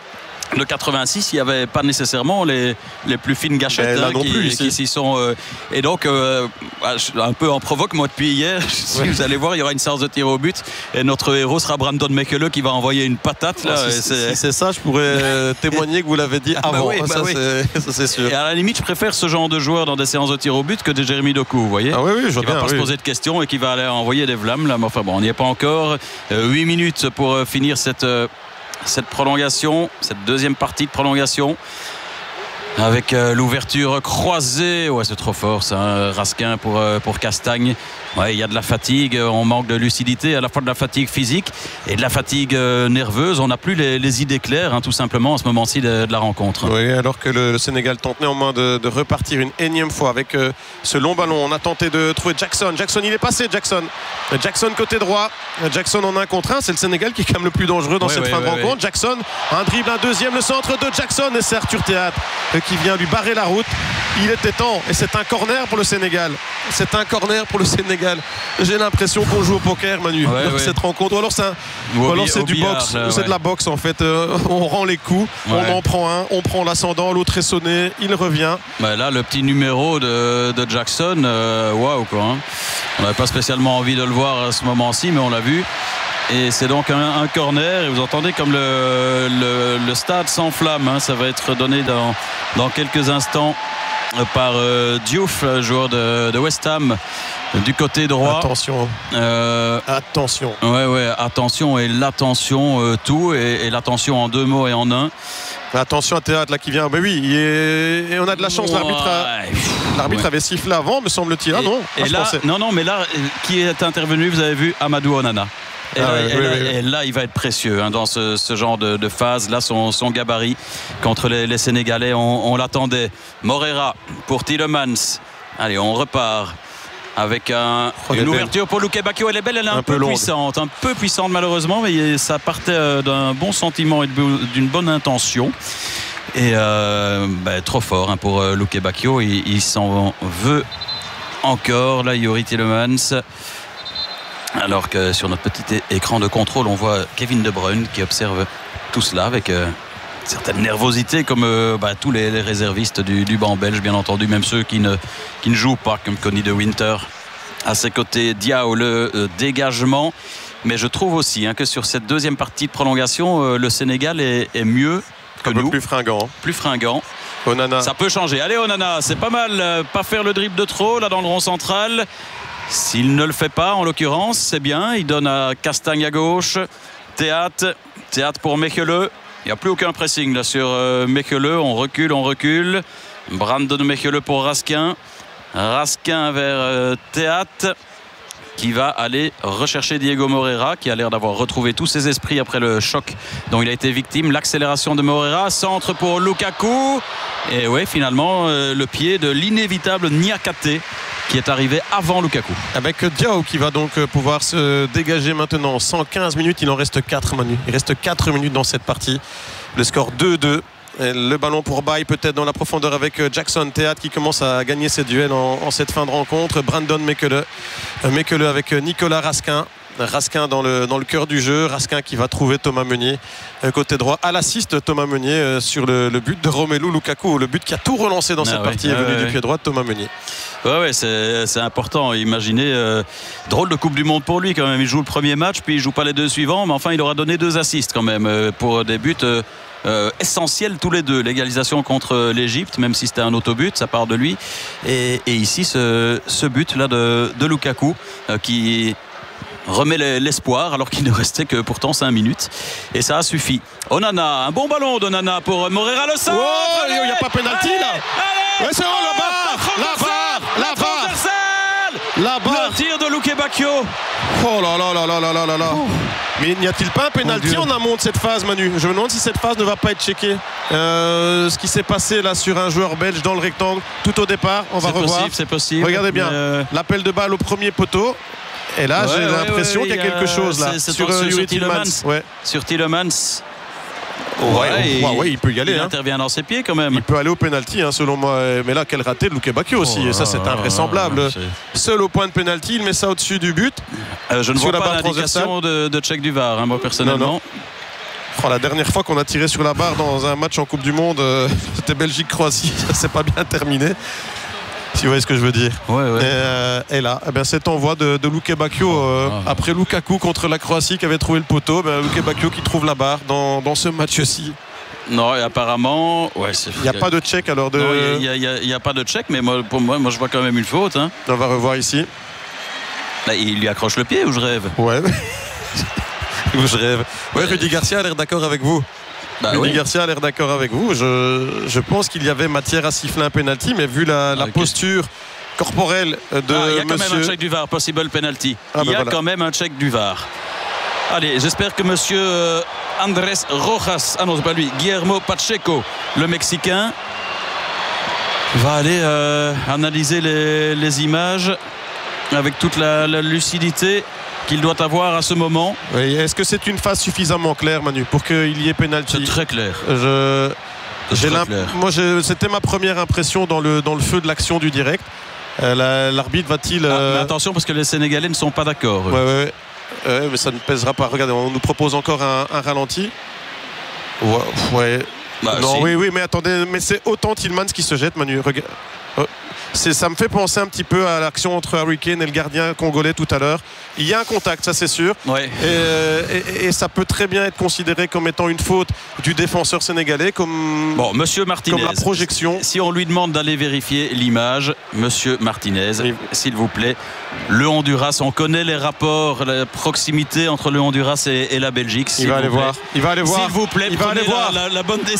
Le 86, il n'y avait pas nécessairement les plus fines gâchettes qui s'y sont. Et donc, un peu en provoque, moi, depuis hier, si vous allez voir, il y aura une séance de tir au but. Et notre héros sera Brandon Mekele qui va envoyer une patate. Là, si c'est ça, je pourrais témoigner que vous l'avez dit avant. Ça, c'est sûr. Et à la limite, je préfère ce genre de joueur dans des séances de tir au but que de Jérémy Doku, vous voyez. Ah oui, je vois qui ne va pas se poser de questions et qui va aller envoyer des vlames. Là. Mais enfin, bon, on n'y est pas encore. 8 minutes pour finir cette prolongation, cette deuxième partie de prolongation, avec l'ouverture croisée. Ouais, c'est trop fort ça, Raskin pour Castagne. Ouais, il y a de la fatigue, on manque de lucidité, à la fois de la fatigue physique et de la fatigue nerveuse. On n'a plus les idées claires, tout simplement, à ce moment-ci de la rencontre. Oui, alors que le Sénégal tente néanmoins de repartir une énième fois avec ce long ballon. On a tenté de trouver Jackson. Jackson, il est passé, Jackson côté droit. Jackson en 1 contre 1. C'est le Sénégal qui est quand même le plus dangereux dans cette fin de rencontre. Jackson, un dribble, un deuxième, le centre de Jackson. Et c'est Arthur Théâtre qui vient lui barrer la route. Il était temps. Et c'est un corner pour le Sénégal. J'ai l'impression qu'on joue au poker, Manu, dans cette rencontre. Ou alors c'est du boxe. C'est de la boxe en fait. On rend les coups, on en prend un, on prend l'ascendant, l'autre est sonné, il revient. Là, le petit numéro de Jackson, waouh quoi. On n'avait pas spécialement envie de le voir à ce moment-ci, mais on l'a vu. Et c'est donc un corner. Et vous entendez comme le stade s'enflamme. Ça va être donné dans quelques instants par Diouf, joueur de West Ham, du côté droit. Attention. Attention. Ouais, attention et l'attention, tout. Et l'attention en 2 mots et en 1. Attention à Théâtre là qui vient. Ben oui, et on a de la chance. L'arbitre avait sifflé avant, me semble-t-il. Mais là, qui est intervenu? Vous avez vu Amadou Onana. Et là, il va être précieux dans ce genre de phase. Là, son gabarit contre les Sénégalais, on l'attendait. Morera pour Tielemans. Allez, on repart avec une ouverture pour Luke Bacchio. Elle est belle, elle est un peu puissante malheureusement, mais ça partait d'un bon sentiment et d'une bonne intention. Et trop fort pour Luke Bacchio. Il s'en veut encore. Là, Youri Tielemans. Alors que sur notre petit écran de contrôle, on voit Kevin De Bruyne qui observe tout cela avec certaine nervosité, comme tous les réservistes du banc belge, bien entendu, même ceux qui ne jouent pas, comme Connie De Winter. À ses côtés, Diao, le dégagement. Mais je trouve aussi que sur cette deuxième partie de prolongation, le Sénégal est mieux que nous. Plus fringant. Onana. Ça peut changer. Allez, Onana, c'est pas mal. Pas faire le dribble de trop là dans le rond central. S'il ne le fait pas, en l'occurrence, c'est bien. Il donne à Castagne à gauche. Théâtre pour Mekele. Il n'y a plus aucun pressing là sur Mekele. On recule. Brandon Mekele pour Raskin. Raskin vers Théâtre, qui va aller rechercher Diego Moreira, qui a l'air d'avoir retrouvé tous ses esprits après le choc dont il a été victime. L'accélération de Moreira, centre pour Lukaku. Et ouais, finalement, le pied de l'inévitable Niakate, qui est arrivé avant Lukaku. Avec Diao qui va donc pouvoir se dégager maintenant. 115 minutes, il en reste 4, Manu. Il reste 4 minutes dans cette partie. Le score 2-2. Et le ballon pour Baye peut-être dans la profondeur avec Jackson. Théâtre qui commence à gagner ses duels en cette fin de rencontre. Brandon Mekele avec Nicolas Raskin. Raskin dans le cœur du jeu. Raskin qui va trouver Thomas Meunier côté droit à l'assist. Thomas Meunier sur le but de Romelu Lukaku, le but qui a tout relancé dans cette partie est venu du pied droit de Thomas Meunier. Ouais, c'est important. Imaginez, drôle de Coupe du Monde pour lui quand même. Il joue le premier match, puis il joue pas les 2 suivants, mais enfin il aura donné 2 assists quand même pour des buts essentiels tous les 2. L'égalisation contre l'Égypte, même si c'était un autobut, ça part de lui. Et ici ce but là de Lukaku qui remet l'espoir alors qu'il ne restait que pourtant 5 minutes, et ça a suffi. Onana, un bon ballon d'Onana pour Moreira, le centre. Il n'y a pas pénalty là. Allez, c'est la barre. Le tir de Luke Bacchio. Oh là. Mais n'y a-t-il pas un pénalty en amont de cette phase, Manu? Je me demande si cette phase ne va pas être checkée. Ce qui s'est passé là sur un joueur belge dans le rectangle tout au départ, on va revoir. C'est possible. Regardez bien, l'appel de balle au premier poteau. Et là, j'ai l'impression qu'il y a quelque chose là sur Tielemans. Sur Tielemans. Il peut y aller. Il intervient dans ses pieds quand même. Il peut aller au pénalty, selon moi. Mais là, quel raté de Luke Bacchio aussi. Et ça, c'est invraisemblable. Seul au point de pénalty, il met ça au-dessus du but. Je ne vois pas l'indication de check du VAR, moi personnellement. Non. La dernière fois qu'on a tiré sur la barre dans un match en Coupe du Monde, c'était Belgique-Croatie. Ça s'est pas bien terminé. Si vous voyez ce que je veux dire. Et là, cet envoi de Luke Bacchio après Lukaku contre la Croatie qui avait trouvé le poteau. Luke Bacchio qui trouve la barre dans ce match-ci. Non, et apparemment, il n'y a pas de check alors de. Non, il n'y a pas de check, mais pour moi, je vois quand même une faute. Hein. On va revoir ici. Là, il lui accroche le pied ou je rêve? Ouais. Ou je rêve. Ouais, Rudy Garcia a l'air d'accord avec vous. Rudy Garcia a l'air d'accord avec vous. Je pense qu'il y avait matière à siffler un penalty, mais vu la posture corporelle de il y a quand monsieur... même un check du VAR, possible penalty. Il y a quand même un check du VAR. Allez, j'espère que monsieur Andrés Rojas, non c'est pas lui, Guillermo Pacheco, le Mexicain, va aller analyser les images avec toute la lucidité qu'il doit avoir à ce moment. Oui, est-ce que c'est une phase suffisamment claire, Manu, pour qu'il y ait pénalty? C'est très clair. Moi, c'était ma première impression dans le feu de l'action du direct. L'arbitre va-t-il... Mais attention, parce que les Sénégalais ne sont pas d'accord. Mais ça ne pèsera pas. Regardez, on nous propose encore un ralenti. Oui, mais attendez, mais c'est autant Tillmans qui se jette, Manu. Ça me fait penser un petit peu à l'action entre Harry Kane et le gardien congolais tout à l'heure. Il y a un contact, ça c'est sûr. Et ça peut très bien être considéré comme étant une faute du défenseur sénégalais, comme Monsieur Martinez, comme la projection. Si on lui demande d'aller vérifier l'image, monsieur Martinez, s'il vous plaît, le Honduras, on connaît les rapports, la proximité entre le Honduras et la Belgique. Il va aller voir. S'il vous plaît, il va aller voir la bonne décision.